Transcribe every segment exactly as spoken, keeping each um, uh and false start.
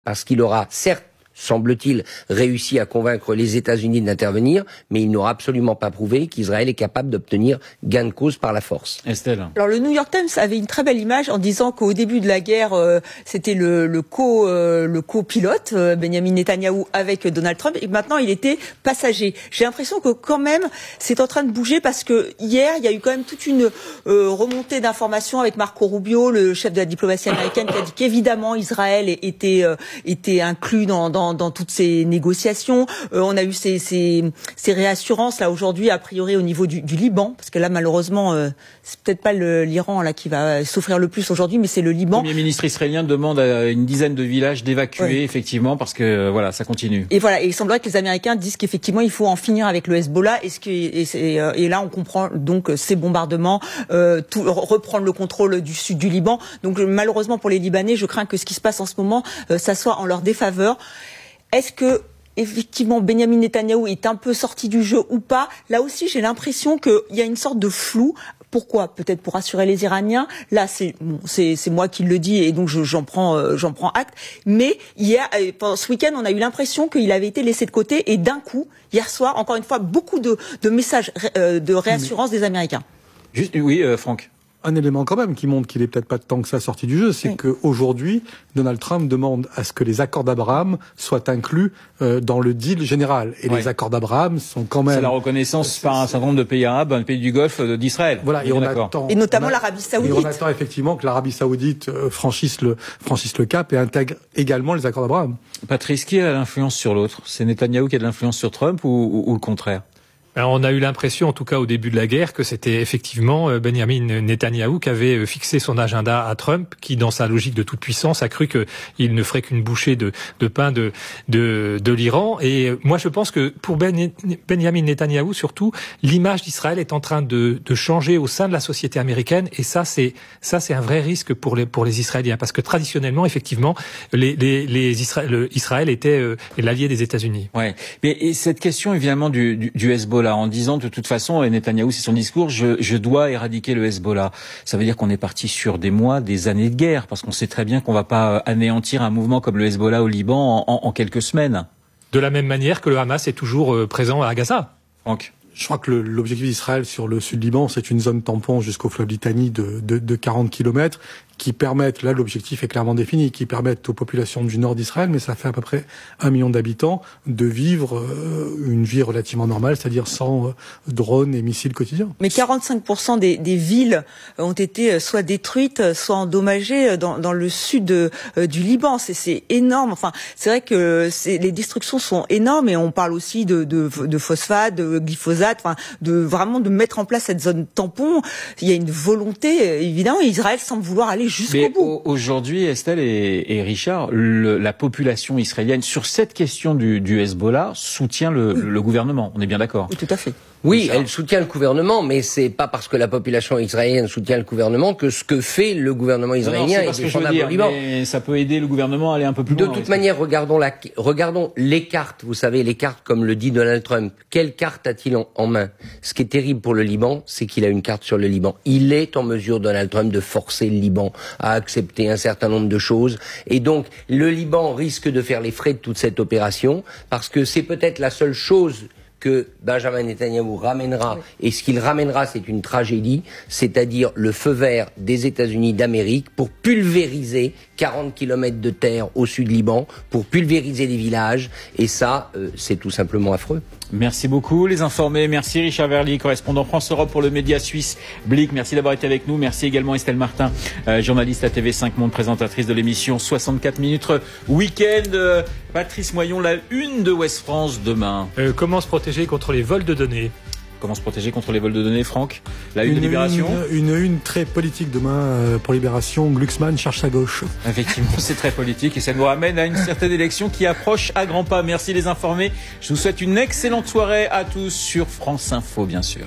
parce qu'il aura certes, semble-t-il, réussi à convaincre les États-Unis d'intervenir, mais il n'aura absolument pas prouvé qu'Israël est capable d'obtenir gain de cause par la force. Estelle. Alors le New York Times avait une très belle image en disant qu'au début de la guerre, euh, c'était le, le co euh, le copilote euh, Benjamin Netanyahou avec Donald Trump, et maintenant il était passager. J'ai l'impression que quand même c'est en train de bouger, parce que hier il y a eu quand même toute une euh, remontée d'informations avec Marco Rubio, le chef de la diplomatie américaine, qui a dit qu'évidemment Israël était euh, était inclus dans, dans dans toutes ces négociations. Euh, on a eu ces, ces, ces réassurances là aujourd'hui, a priori au niveau du, du Liban, parce que là malheureusement euh, c'est peut-être pas le, l'Iran là qui va souffrir le plus aujourd'hui, mais c'est le Liban. Le Premier ministre israélien demande à une dizaine de villages d'évacuer, ouais. effectivement, parce que euh, voilà, ça continue. Et voilà, et il semblerait que les Américains disent qu'effectivement il faut en finir avec le Hezbollah, et, ce qui, et, et, et là on comprend donc ces bombardements, euh, tout, reprendre le contrôle du sud du Liban. Donc malheureusement pour les Libanais, je crains que ce qui se passe en ce moment, euh, ça soit en leur défaveur. Est-ce que, effectivement, Benjamin Netanyahou est un peu sorti du jeu ou pas? Là aussi, j'ai l'impression qu'il y a une sorte de flou. Pourquoi? Peut-être pour rassurer les Iraniens. Là, c'est bon, c'est, c'est moi qui le dis, et donc je, j'en prends, euh, j'en prends acte. Mais hier, euh, pendant ce week-end, on a eu l'impression qu'il avait été laissé de côté, et d'un coup, hier soir, encore une fois, beaucoup de, de messages euh, de réassurance des Américains. Juste, oui, euh, Franck. Un élément quand même qui montre qu'il est peut-être pas tant que ça sorti du jeu, c'est oui. qu'aujourd'hui, Donald Trump demande à ce que les accords d'Abraham soient inclus euh, dans le deal général. Et oui. les accords d'Abraham sont quand même... C'est la reconnaissance euh, par un certain nombre de pays arabes, un pays du Golfe, d'Israël. Voilà, et on attend... Et notamment on a, l'Arabie Saoudite. Et on attend effectivement que l'Arabie Saoudite euh, franchisse le, franchisse le cap et intègre également les accords d'Abraham. Patrice, qui a l'influence sur l'autre? C'est Netanyahou qui a de l'influence sur Trump ou, ou, ou le contraire? Alors, on a eu l'impression, en tout cas au début de la guerre, que c'était effectivement Benjamin Netanyahou qui avait fixé son agenda à Trump, qui, dans sa logique de toute puissance, a cru qu'il ne ferait qu'une bouchée de, de pain de, de, de l'Iran. Et moi, je pense que pour ben, Benjamin Netanyahou, surtout, l'image d'Israël est en train de, de changer au sein de la société américaine. Et ça, c'est ça, c'est un vrai risque pour les pour les Israéliens, parce que traditionnellement, effectivement, les les, les Israël, Israël était euh, l'allié des États-Unis. Ouais. Mais et cette question évidemment du, du, du Hezbollah. Là, en disant de toute façon, et Netanyahou, c'est son discours, je, je dois éradiquer le Hezbollah. Ça veut dire qu'on est parti sur des mois, des années de guerre, parce qu'on sait très bien qu'on va pas anéantir un mouvement comme le Hezbollah au Liban en, en quelques semaines. De la même manière que le Hamas est toujours euh, présent à Gaza. Franck. Je crois que le, l'objectif d'Israël sur le sud Liban, c'est une zone tampon jusqu'au fleuve Litanie de, de, de quarante kilomètres, qui permettent, là l'objectif est clairement défini, qui permettent aux populations du nord d'Israël, mais ça fait à peu près un million d'habitants, de vivre euh, une vie relativement normale, c'est-à-dire sans euh, drones et missiles quotidiens. Mais quarante-cinq pour cent des, des villes ont été soit détruites, soit endommagées dans, dans le sud de, euh, du Liban. C'est, c'est énorme. Enfin, c'est vrai que c'est, les destructions sont énormes, et on parle aussi de, de, de phosphate, de glyphosate, enfin, de vraiment de mettre en place cette zone tampon. Il y a une volonté, évidemment, Israël semble vouloir aller jusqu'au Mais bout. Aujourd'hui, Estelle et, et Richard, le, la population israélienne, sur cette question du, du Hezbollah, soutient le, oui. le gouvernement. On est bien d'accord? Oui, tout à fait. Oui, elle soutient le gouvernement, mais c'est pas parce que la population israélienne soutient le gouvernement que ce que fait le gouvernement israélien non, est défendable au Liban. Mais ça peut aider le gouvernement à aller un peu plus loin. De toute manière, regardons la, regardons les cartes. Vous savez, les cartes, comme le dit Donald Trump. Quelle carte a-t-il en, en main? Ce qui est terrible pour le Liban, c'est qu'il a une carte sur le Liban. Il est en mesure, Donald Trump, de forcer le Liban à accepter un certain nombre de choses. Et donc, le Liban risque de faire les frais de toute cette opération, parce que c'est peut-être la seule chose que Benjamin Netanyahou ramènera, oui. et ce qu'il ramènera, c'est une tragédie, c'est-à-dire le feu vert des États-Unis d'Amérique pour pulvériser quarante kilomètres de terre au sud Liban, pour pulvériser les villages, et ça, euh, c'est tout simplement affreux. Merci beaucoup, les informés. Merci Richard Verly, correspondant France-Europe pour le média suisse Blick. Merci d'avoir été avec nous. Merci également Estelle Martin, euh, journaliste à T V cinq Monde, présentatrice de l'émission soixante-quatre minutes week-end. Euh, Patrice Moyon, la une de Ouest France demain. Euh, comment se protéger contre les vols de données? Comment se protéger contre les vols de données, Franck? La une, une de Libération une, une une très politique demain euh, pour Libération. Glucksmann cherche sa gauche. Effectivement, c'est très politique et ça nous ramène à une certaine élection qui approche à grands pas. Merci les informés. Je vous souhaite une excellente soirée à tous sur France Info, bien sûr.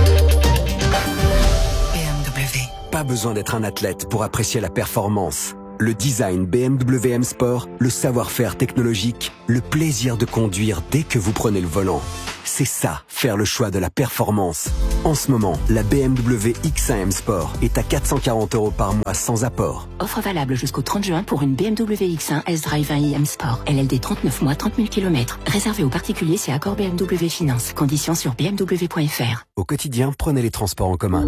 B M W. Pas besoin d'être un athlète pour apprécier la performance. Le design B M W M Sport, le savoir-faire technologique, le plaisir de conduire dès que vous prenez le volant. C'est ça, faire le choix de la performance. En ce moment, la B M W X un M Sport est à quatre cent quarante euros par mois sans apport. Offre valable jusqu'au trente juin pour une B M W X un S-Drive un i M Sport. L L D trente-neuf mois, trente mille kilomètres. Réservé aux particuliers, c'est accord B M W Finance. Conditions sur b m w point f r. Au quotidien, prenez les transports en commun.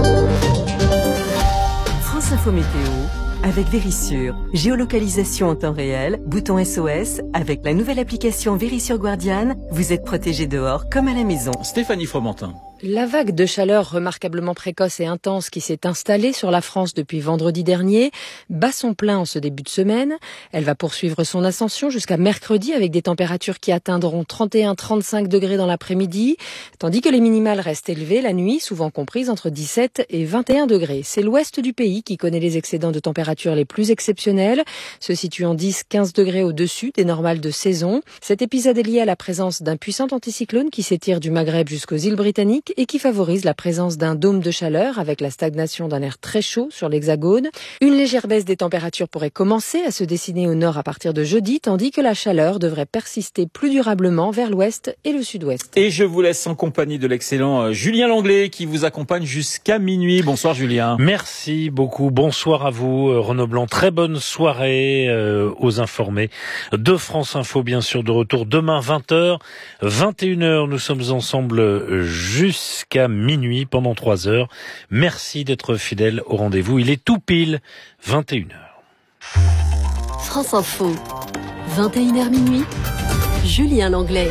France Info Météo avec Vérissure. Géolocalisation en temps réel, bouton S O S. Avec la nouvelle application Vérissure Guardian, vous êtes protégé dehors comme à la maison. Stéphanie Fromentin. La vague de chaleur remarquablement précoce et intense qui s'est installée sur la France depuis vendredi dernier bat son plein en ce début de semaine. Elle va poursuivre son ascension jusqu'à mercredi avec des températures qui atteindront trente et un à trente-cinq degrés dans l'après-midi, tandis que les minimales restent élevées la nuit, souvent comprises entre dix-sept et vingt et un degrés. C'est l'ouest du pays qui connaît les excédents de température les plus exceptionnels, se situant dix à quinze degrés au-dessus des normales de saison. Cet épisode est lié à la présence d'un puissant anticyclone qui s'étire du Maghreb jusqu'aux îles britanniques et qui favorise la présence d'un dôme de chaleur avec la stagnation d'un air très chaud sur l'hexagone. Une légère baisse des températures pourrait commencer à se dessiner au nord à partir de jeudi, tandis que la chaleur devrait persister plus durablement vers l'ouest et le sud-ouest. Et je vous laisse en compagnie de l'excellent Julien Langlais qui vous accompagne jusqu'à minuit. Bonsoir Julien. Merci beaucoup. Bonsoir à vous Renaud Blanc. Très bonne soirée euh, aux informés de France Info, bien sûr, de retour demain vingt heures, vingt et une heures. Nous sommes ensemble jusqu'à minuit pendant trois heures. Merci d'être fidèles au rendez-vous. Il est tout pile vingt et une heures. France Info, vingt et une heures minuit, Julien Langlais.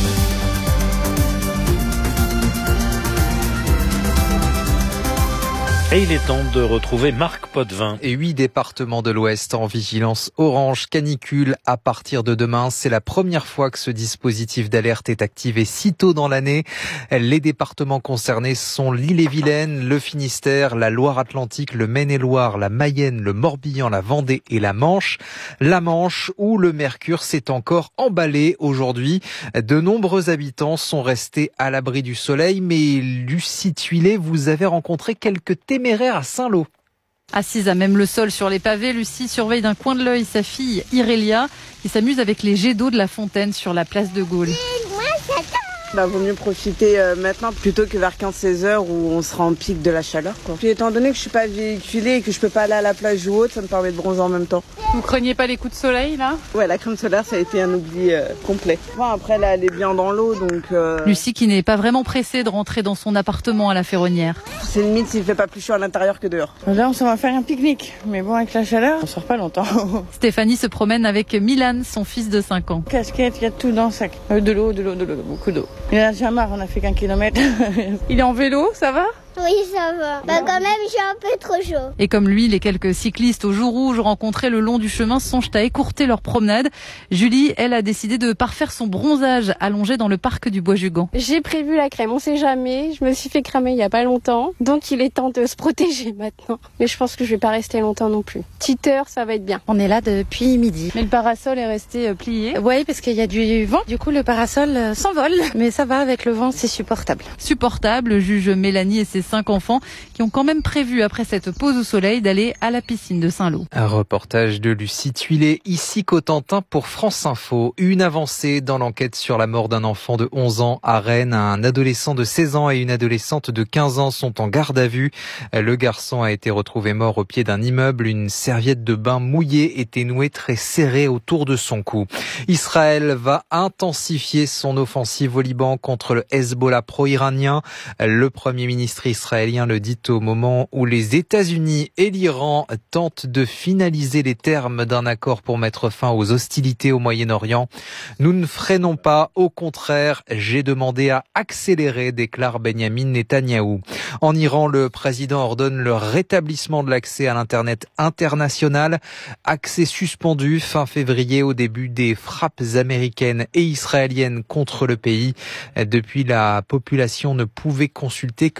Et il est temps de retrouver Marc Potvin. Et huit départements de l'Ouest en vigilance orange canicule à partir de demain. C'est la première fois que ce dispositif d'alerte est activé si tôt dans l'année. Les départements concernés sont l'Ille-et-Vilaine, le Finistère, la Loire-Atlantique, le Maine-et-Loire, la Mayenne, le Morbihan, la Vendée et la Manche. La Manche où le mercure s'est encore emballé aujourd'hui. De nombreux habitants sont restés à l'abri du soleil, mais Lucie Thuillet, vous avez rencontré quelques témoignages à Saint-Lô. Assise à même le sol sur les pavés, Lucie surveille d'un coin de l'œil sa fille Irélia qui s'amuse avec les jets d'eau de la fontaine sur la place de Gaulle. Bah, vaut mieux profiter euh, maintenant plutôt que vers quinze à seize heures où on sera en pic de la chaleur, quoi. Puis étant donné que je suis pas véhiculée et que je peux pas aller à la plage ou autre, ça me permet de bronzer en même temps. Vous craignez pas les coups de soleil là ? Ouais, la crème solaire ça a été un oubli euh, complet. Bon, après là elle est bien dans l'eau donc... Euh... Lucie qui n'est pas vraiment pressée de rentrer dans son appartement à la Ferronnière. C'est limite s'il fait pas plus chaud à l'intérieur que dehors. Là on s'en va faire un pique-nique, mais bon avec la chaleur on sort pas longtemps. Stéphanie se promène avec Milan, son fils de cinq ans. Casquette, il y a tout dans le sac. Euh, de l'eau, de l'eau, de l'eau, beaucoup d'eau. Il a déjà marre, on a fait qu'un kilomètre. Il est en vélo, ça va ? Oui, ça va. Bah quand même, j'ai un peu trop chaud. Et comme lui, les quelques cyclistes au jour rouge rencontrés le long du chemin songent à écourter leur promenade. Julie, elle, a décidé de parfaire son bronzage allongé dans le parc du Bois-Jugan. J'ai prévu la crème, on sait jamais. Je me suis fait cramer il y a pas longtemps. Donc il est temps de se protéger maintenant. Mais je pense que je vais pas rester longtemps non plus. Petite heure, ça va être bien. On est là depuis midi. Mais le parasol est resté plié. Oui, parce qu'il y a du vent. Du coup, le parasol s'envole. Mais ça va, avec le vent, c'est supportable. Supportable, juge Mélanie et ses cinq enfants qui ont quand même prévu, après cette pause au soleil, d'aller à la piscine de Saint-Lô. Un reportage de Lucie Thuillet, ici Cotentin pour France Info. Une avancée dans l'enquête sur la mort d'un enfant de onze ans à Rennes. Un adolescent de seize ans et une adolescente de quinze ans sont en garde à vue. Le garçon a été retrouvé mort au pied d'un immeuble. Une serviette de bain mouillée était nouée très serrée autour de son cou. Israël va intensifier son offensive au Liban contre le Hezbollah pro-iranien. Le premier ministre israélien le dit au moment où les États-Unis et l'Iran tentent de finaliser les termes d'un accord pour mettre fin aux hostilités au Moyen-Orient. Nous ne freinons pas, au contraire, j'ai demandé à accélérer, déclare Benyamin Netanyahou. En Iran, le président ordonne le rétablissement de l'accès à l'Internet international. Accès suspendu fin février au début des frappes américaines et israéliennes contre le pays. Depuis, la population ne pouvait consulter que les plateformes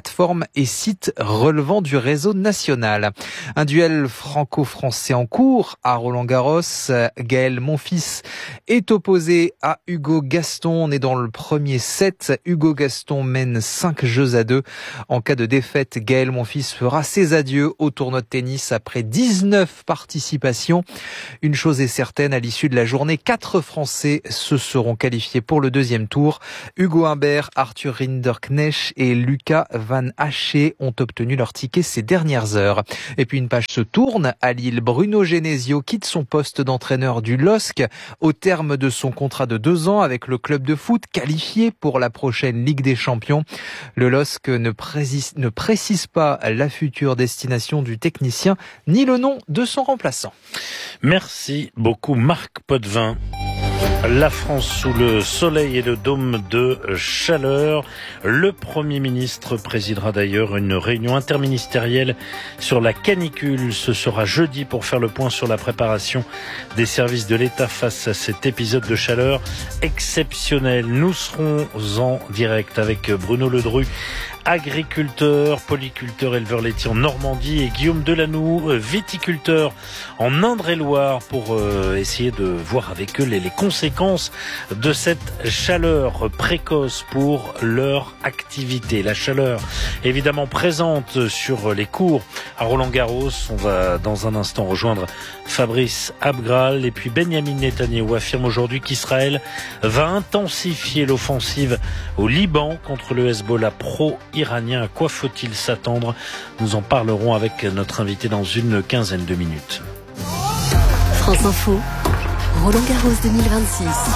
plateformes et sites relevant du réseau national. Un duel franco-français en cours à Roland-Garros. Gaël Monfils est opposé à Hugo Gaston. On est dans le premier set. Hugo Gaston mène cinq jeux à deux. En cas de défaite, Gaël Monfils fera ses adieux au tournoi de tennis après dix-neuf participations. Une chose est certaine, à l'issue de la journée, quatre Français se seront qualifiés pour le deuxième tour. Hugo Humbert, Arthur Rinderknecht et Lucas Van Haché ont obtenu leur ticket ces dernières heures. Et puis une page se tourne à Lille. Bruno Genesio quitte son poste d'entraîneur du L O S C au terme de son contrat de deux ans avec le club de foot qualifié pour la prochaine Ligue des Champions. Le L O S C ne précise, ne précise pas la future destination du technicien ni le nom de son remplaçant. Merci beaucoup Marc Potvin. La France sous le soleil et le dôme de chaleur. Le Premier ministre présidera d'ailleurs une réunion interministérielle sur la canicule. Ce sera jeudi pour faire le point sur la préparation des services de l'État face à cet épisode de chaleur exceptionnel. Nous serons en direct avec Bruno Ledru, agriculteur, polyculteur, éleveur laitier en Normandie, et Guillaume Delanoux, viticulteur en Indre-et-Loire, pour euh, essayer de voir avec eux les, les conséquences de cette chaleur précoce pour leur activité. La chaleur évidemment présente sur les cours à Roland-Garros. On va dans un instant rejoindre Fabrice Abgral, et puis Benyamin Netanyahou affirme aujourd'hui qu'Israël va intensifier l'offensive au Liban contre le Hezbollah pro-iranien. À quoi faut-il s'attendre? Nous en parlerons avec notre invité dans une quinzaine de minutes. France Info, Roland-Garros deux mille vingt-six.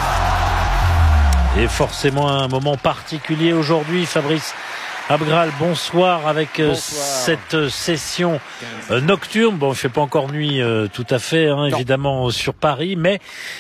Et forcément un moment particulier aujourd'hui, Fabrice Abgral, bonsoir, avec bonsoir. Cette session nocturne. Bon, il ne fait pas encore nuit euh, tout à fait, hein, évidemment, sur Paris, mais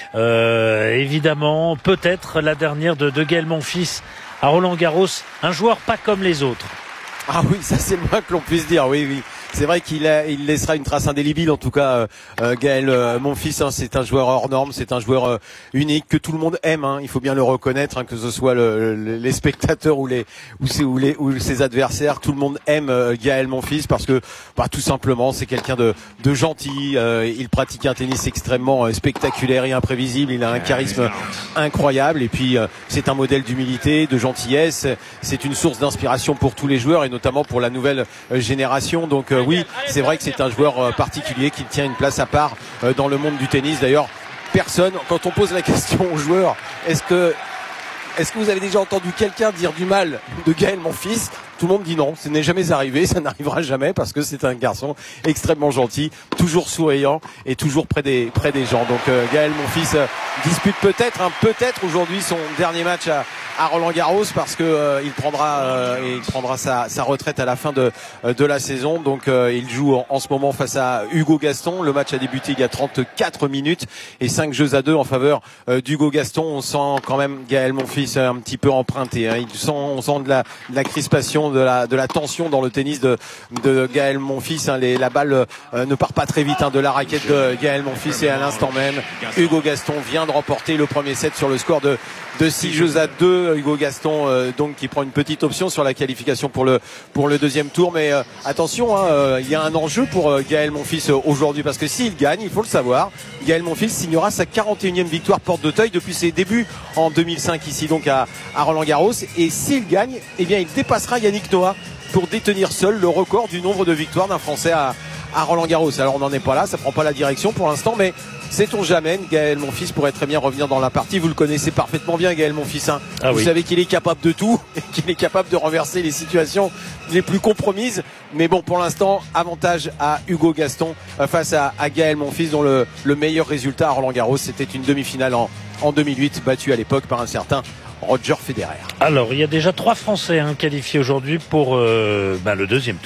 euh, évidemment, peut-être la dernière de, de Gaël Monfils à Roland-Garros, un joueur pas comme les autres. Ah oui, ça c'est le moins que l'on puisse dire, oui, oui. C'est vrai qu'il a, il laissera une trace indélébile, en tout cas, euh, Gaël euh, Monfils, hein, c'est un joueur hors norme, c'est un joueur euh, unique que tout le monde aime, hein, il faut bien le reconnaître, hein, que ce soit le, le, les spectateurs ou les ou, ses, ou, les, ou ses adversaires, tout le monde aime euh, Gaël Monfils parce que, bah, tout simplement, c'est quelqu'un de, de gentil, euh, il pratique un tennis extrêmement euh, spectaculaire et imprévisible, il a un charisme incroyable, et puis euh, c'est un modèle d'humilité, de gentillesse, c'est une source d'inspiration pour tous les joueurs et notamment pour la nouvelle euh, génération, donc euh, oui, c'est vrai que c'est un joueur particulier qui tient une place à part dans le monde du tennis. D'ailleurs, personne, quand on pose la question aux joueurs, est-ce que, est-ce que vous avez déjà entendu quelqu'un dire du mal de Gaël Monfils? Tout le monde dit non, ce n'est jamais arrivé, ça n'arrivera jamais parce que c'est un garçon extrêmement gentil, toujours souriant et toujours près des, près des gens. Donc euh, Gaël Monfils euh, dispute peut-être, hein, peut-être aujourd'hui son dernier match à, à Roland-Garros parce que euh, il prendra, euh, il prendra sa, sa retraite à la fin de, de la saison. Donc euh, il joue en, en ce moment face à Hugo Gaston. Le match a débuté il y a trente-quatre minutes et cinq jeux à deux en faveur euh, d'Hugo Gaston. On sent quand même Gaël Monfils un petit peu emprunté. Hein. Il sent, on sent de la, de la crispation, de la, de la tension dans le tennis de, de Gaël Monfils. Hein. Les, la balle euh, ne part pas très vite hein, de la raquette de Gaël Monfils et à l'instant même, Hugo Gaston vient de remporter le premier set sur le score de, de six jeux à deux. Hugo Gaston euh, donc qui prend une petite option sur la qualification pour le pour le deuxième tour. Mais euh, attention, hein, euh, il y a un enjeu pour euh, Gaël Monfils euh, aujourd'hui parce que s'il gagne, il faut le savoir, Gaël Monfils signera sa quarante et unième victoire porte d'Auteuil depuis ses débuts en deux mille cinq ici donc à, à Roland-Garros. Et s'il gagne, eh bien il dépassera Yannick Noah pour détenir seul le record du nombre de victoires d'un Français à, à Roland-Garros. Alors on n'en est pas là, ça prend pas la direction pour l'instant, mais sait-on jamais, Gaël Monfils pourrait très bien revenir dans la partie. Vous le connaissez parfaitement bien, Gaël Monfils. Hein. Ah, Vous oui. savez qu'il est capable de tout et qu'il est capable de renverser les situations les plus compromises. Mais bon, pour l'instant, avantage à Hugo Gaston face à, à Gaël Monfils, dont le, le meilleur résultat à Roland-Garros, c'était une demi-finale en, en deux mille huit, battue à l'époque par un certain Roger Federer. Alors, il y a déjà trois Français hein, qualifiés aujourd'hui pour euh, bah, le deuxième tour.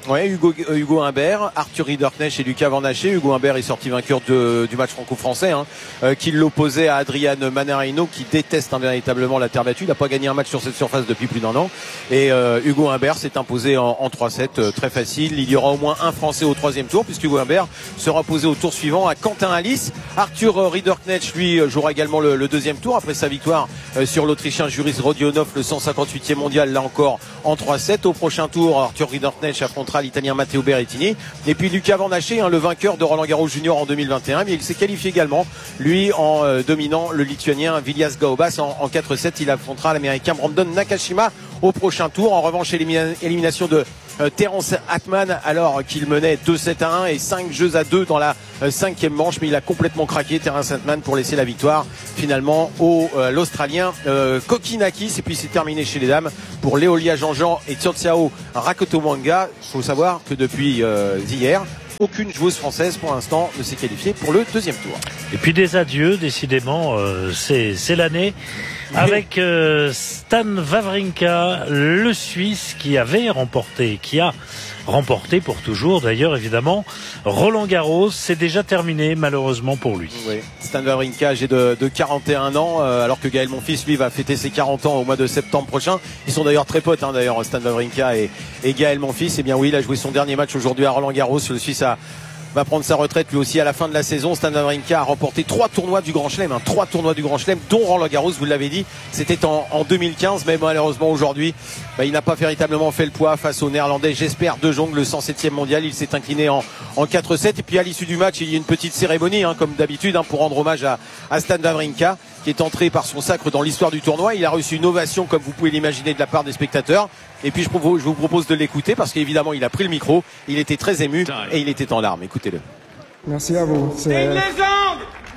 Ouais, Hugo, euh, Hugo Humbert, Arthur Ridderknecht et Lucas Van Haché. Hugo Humbert est sorti vainqueur de, du match franco-français, hein, euh, qui l'opposait à Adrian Manarino, qui déteste hein, véritablement la terre battue. Il n'a pas gagné un match sur cette surface depuis plus d'un an. Et euh, Hugo Humbert s'est imposé en, en trois sept, euh, très facile. Il y aura au moins un Français au troisième tour, puisque Hugo Humbert sera posé au tour suivant à Quentin Alice. Arthur Ridderknecht, lui, jouera également le, le deuxième tour après sa victoire euh, sur l'Autrichien Juris Rodionov, le cent cinquante-huitième mondial, là encore en trois sept. Au prochain tour, Arthur Ridderknecht affrontera l'Italien Matteo Berrettini. Et puis Lucas Van Haché, hein, le vainqueur de Roland Garros Junior en deux mille vingt et un, mais il s'est qualifié également, lui, en euh, dominant le Lituanien Vilias Gaubas en, en quatre sept. Il affrontera l'Américain Brandon Nakashima au prochain tour. En revanche, élimina- élimination de euh, Terence Atman, alors qu'il menait deux sept à un et cinq jeux à deux dans la euh, cinquième manche, mais il a complètement craqué, Terence Atman, pour laisser la victoire finalement au euh, l'Australien euh, Kokinakis. Et puis c'est terminé chez les dames pour Léolia Jean-Jean et Tsiotsiao Rakotomanga. Il faut savoir que depuis euh, hier, aucune joueuse française pour l'instant ne s'est qualifiée pour le deuxième tour. Et puis des adieux, décidément, euh, c'est, c'est l'année. Avec euh, Stan Wawrinka, le Suisse qui avait remporté, qui a remporté pour toujours d'ailleurs évidemment Roland Garros. C'est déjà terminé malheureusement pour lui. Oui. Stan Wawrinka, âgé de, de quarante et un ans, euh, alors que Gaël Monfils lui va fêter ses quarante ans au mois de septembre prochain. Ils sont d'ailleurs très potes hein, d'ailleurs, Stan Wawrinka et, et Gaël Monfils. Et bien oui, il a joué son dernier match aujourd'hui à Roland Garros. Le Suisse a va prendre sa retraite lui aussi à la fin de la saison. Stan Wawrinka a remporté trois tournois du Grand Chelem, hein, trois tournois du Grand Chelem, dont Roland Garros, vous l'avez dit, c'était en, en deux mille quinze, mais malheureusement aujourd'hui, bah, il n'a pas véritablement fait le poids face au Néerlandais Jesper De Jong, le cent septième mondial. Il s'est incliné en, en quatre sept, et puis à l'issue du match, il y a une petite cérémonie, hein, comme d'habitude, hein, pour rendre hommage à, à Stan Wawrinka, qui est entré par son sacre dans l'histoire du tournoi. Il a reçu une ovation, comme vous pouvez l'imaginer, de la part des spectateurs. Et puis je, propose, je vous propose de l'écouter, parce qu'évidemment, il a pris le micro, il était très ému, et il était en larmes. Écoutez-le. Merci à vous. C'est une légende.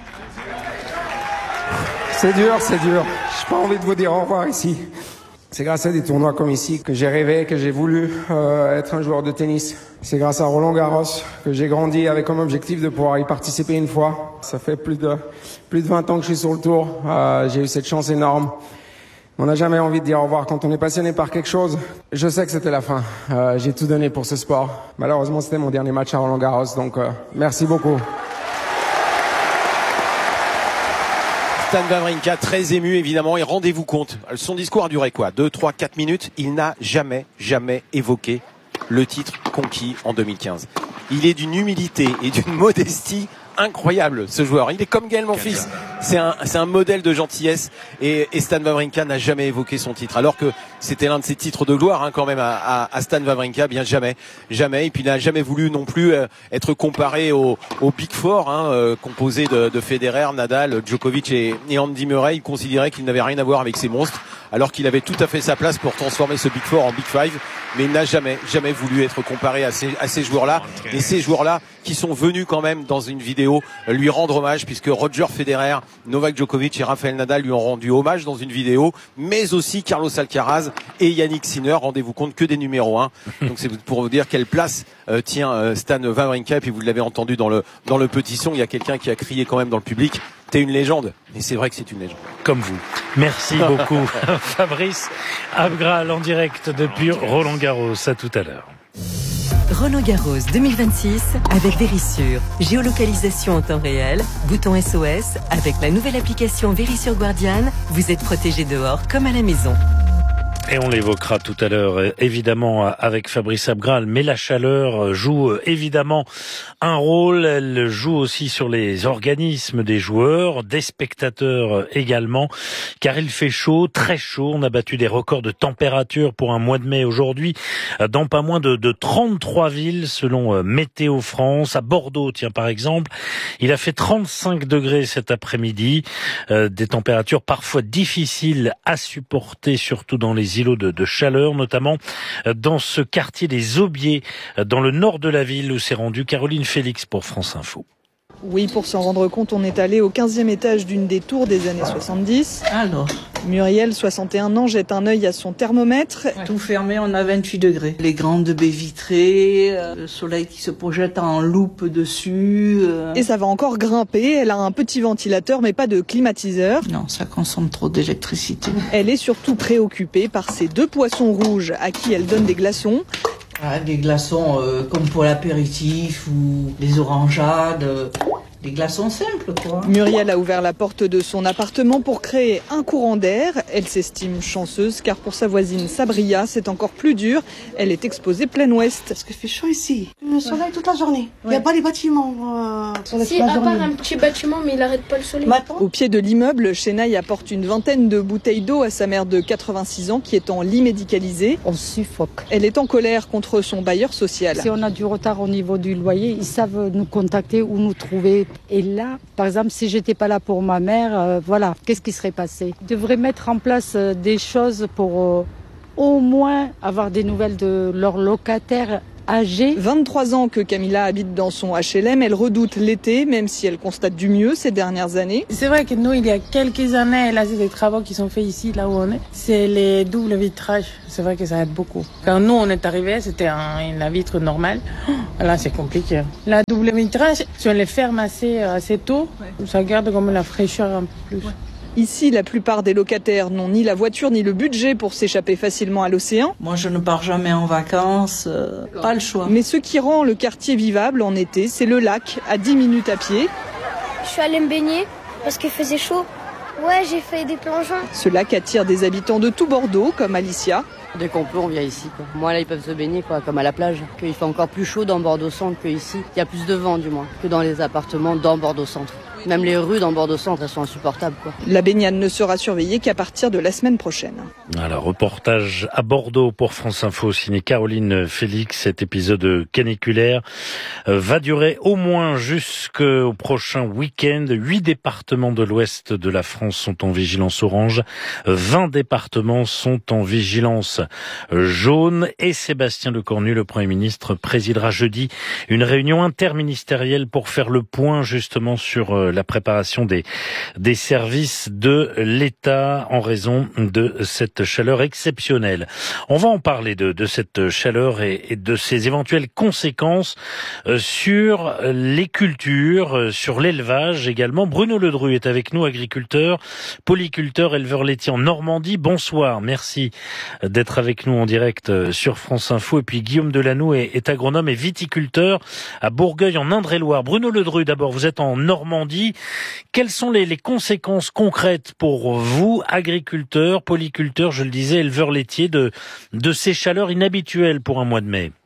C'est dur, c'est dur. J'ai pas envie de vous dire au revoir ici. C'est grâce à des tournois comme ici que j'ai rêvé, que j'ai voulu euh, être un joueur de tennis. C'est grâce à Roland Garros que j'ai grandi avec comme objectif de pouvoir y participer une fois. Ça fait plus de plus de vingt ans que je suis sur le tour. Euh, j'ai eu cette chance énorme. On n'a jamais envie de dire au revoir quand on est passionné par quelque chose. Je sais que c'était la fin. Euh, j'ai tout donné pour ce sport. Malheureusement, c'était mon dernier match à Roland Garros, donc euh, merci beaucoup. Stan Wawrinka, très ému évidemment, et rendez-vous compte, son discours a duré quoi, deux, trois, quatre minutes. Il n'a jamais, jamais évoqué le titre conquis en deux mille quinze. Il est d'une humilité et d'une modestie incroyable, ce joueur. Il est comme Gaël Monfils. C'est un, c'est un modèle de gentillesse, et, et Stan Wawrinka n'a jamais évoqué son titre, alors que c'était l'un de ses titres de gloire, hein, quand même, à, à, à Stan Wawrinka. Bien jamais, jamais. Et puis il n'a jamais voulu non plus euh, être comparé au, au Big Four, hein, euh, composé de, de Federer, Nadal, Djokovic et, et Andy Murray. Il considérait qu'il n'avait rien à voir avec ces monstres, alors qu'il avait tout à fait sa place pour transformer ce Big Four en Big Five. Mais il n'a jamais, jamais voulu être comparé à ces, à ces joueurs-là. Et ces joueurs-là qui sont venus quand même dans une vidéo lui rendre hommage, puisque Roger Federer, Novak Djokovic et Rafael Nadal lui ont rendu hommage dans une vidéo, mais aussi Carlos Alcaraz et Yannick Sinner. Rendez-vous compte, que des numéros un. Donc c'est pour vous dire quelle place euh, tient euh, Stan Wawrinka. Et puis vous l'avez entendu dans le, dans le petit son, il y a quelqu'un qui a crié quand même dans le public: t'es une légende. Et c'est vrai que c'est une légende. Comme vous. Merci beaucoup Fabrice Abgral en direct depuis Roland Garros. À tout à l'heure. Roland Garros deux mille vingt-six avec Vérissure. Géolocalisation en temps réel, bouton S O S. Avec la nouvelle application Vérissure Guardian, vous êtes protégé dehors comme à la maison. Et on l'évoquera tout à l'heure, évidemment, avec Fabrice Abgral. Mais la chaleur joue évidemment un rôle. Elle joue aussi sur les organismes des joueurs, des spectateurs également, car il fait chaud, très chaud. On a battu des records de température pour un mois de mai aujourd'hui, dans pas moins de, de trente-trois villes, selon Météo France. À Bordeaux, tiens, par exemple, il a fait trente-cinq degrés cet après-midi. Euh, des températures parfois difficiles à supporter, surtout dans les îlots de, de chaleur, notamment dans ce quartier des Aubiers, dans le nord de la ville, où s'est rendue Caroline Félix pour France Info. Oui, pour s'en rendre compte, on est allé au quinzième étage d'une des tours des années soixante-dix. Alors Muriel, soixante et un ans, jette un œil à son thermomètre. Ouais. Tout fermé, on a vingt-huit degrés. Les grandes baies vitrées, euh, le soleil qui se projette en loupe dessus. Euh... Et ça va encore grimper. Elle a un petit ventilateur, mais pas de climatiseur. Non, ça consomme trop d'électricité. Elle est surtout préoccupée par ces deux poissons rouges à qui elle donne des glaçons. Ah, des glaçons euh, comme pour l'apéritif ou des orangeades. Euh... Des glaçons simples, quoi. Muriel a ouvert la porte de son appartement pour créer un courant d'air. Elle s'estime chanceuse car pour sa voisine Sabria, c'est encore plus dur. Elle est exposée plein ouest. Parce qu'il fait chaud ici. Le soleil toute la journée. Il n'y a pas les bâtiments. Euh, si, à part un petit bâtiment, mais il n'arrête pas le soleil. Au pied de l'immeuble, Chenaille apporte une vingtaine de bouteilles d'eau à sa mère de quatre-vingt-six ans qui est en lit médicalisé. On suffoque. Elle est en colère contre son bailleur social. Si on a du retard au niveau du loyer, ils savent nous contacter ou nous trouver. Et là, par exemple, si j'étais pas là pour ma mère, euh, voilà, qu'est-ce qui serait passé? Ils devraient mettre en place euh, des choses pour euh, au moins avoir des nouvelles de leurs locataires âgés. vingt-trois ans que Camilla habite dans son H L M, elle redoute l'été, même si elle constate du mieux ces dernières années. C'est vrai que nous, il y a quelques années, là, c'est des travaux qui sont faits ici, là où on est. C'est les doubles vitrages. C'est vrai que ça aide beaucoup. Quand nous, on est arrivés, c'était un, la vitre normale. Là, c'est compliqué. La double vitrage, si on les ferme assez, assez tôt, ouais. Ça garde comme la fraîcheur un peu plus. Ouais. Ici, la plupart des locataires n'ont ni la voiture ni le budget pour s'échapper facilement à l'océan. Moi, je ne pars jamais en vacances, euh, pas le choix. Mais ce qui rend le quartier vivable en été, c'est le lac, à dix minutes à pied. Je suis allée me baigner parce qu'il faisait chaud. Ouais, j'ai fait des plongeons. Ce lac attire des habitants de tout Bordeaux, comme Alicia. Dès qu'on peut, on vient ici, quoi. Moi, là, ils peuvent se baigner, quoi, comme à la plage. Il fait encore plus chaud dans Bordeaux-Centre qu'ici. Il y a plus de vent, du moins, que dans les appartements dans Bordeaux-Centre. Même les rues dans Bordeaux-Centre, elles sont insupportables, quoi. La baignade ne sera surveillée qu'à partir de la semaine prochaine. Alors, reportage à Bordeaux pour France Info, signé Caroline Félix. Cet épisode caniculaire va durer au moins jusqu'au prochain week-end. Huit départements de l'ouest de la France sont en vigilance orange. Vingt départements sont en vigilance jaune. Et Sébastien Lecornu, le Premier ministre, présidera jeudi une réunion interministérielle pour faire le point justement sur la préparation des, des services de l'État en raison de cette chaleur exceptionnelle. On va en parler de, de cette chaleur et, et de ses éventuelles conséquences sur les cultures, sur l'élevage également. Bruno Ledru est avec nous, agriculteur, polyculteur, éleveur laitier en Normandie. Bonsoir, merci d'être avec nous en direct sur France Info. Et puis Guillaume Delanoux est, est agronome et viticulteur à Bourgueil en Indre-et-Loire. Bruno Ledru, d'abord, vous êtes en Normandie. Quelles sont les, les conséquences concrètes pour vous, agriculteurs, polyculteurs, je le disais, éleveurs laitiers, de, de ces chaleurs inhabituelles pour un mois de mai?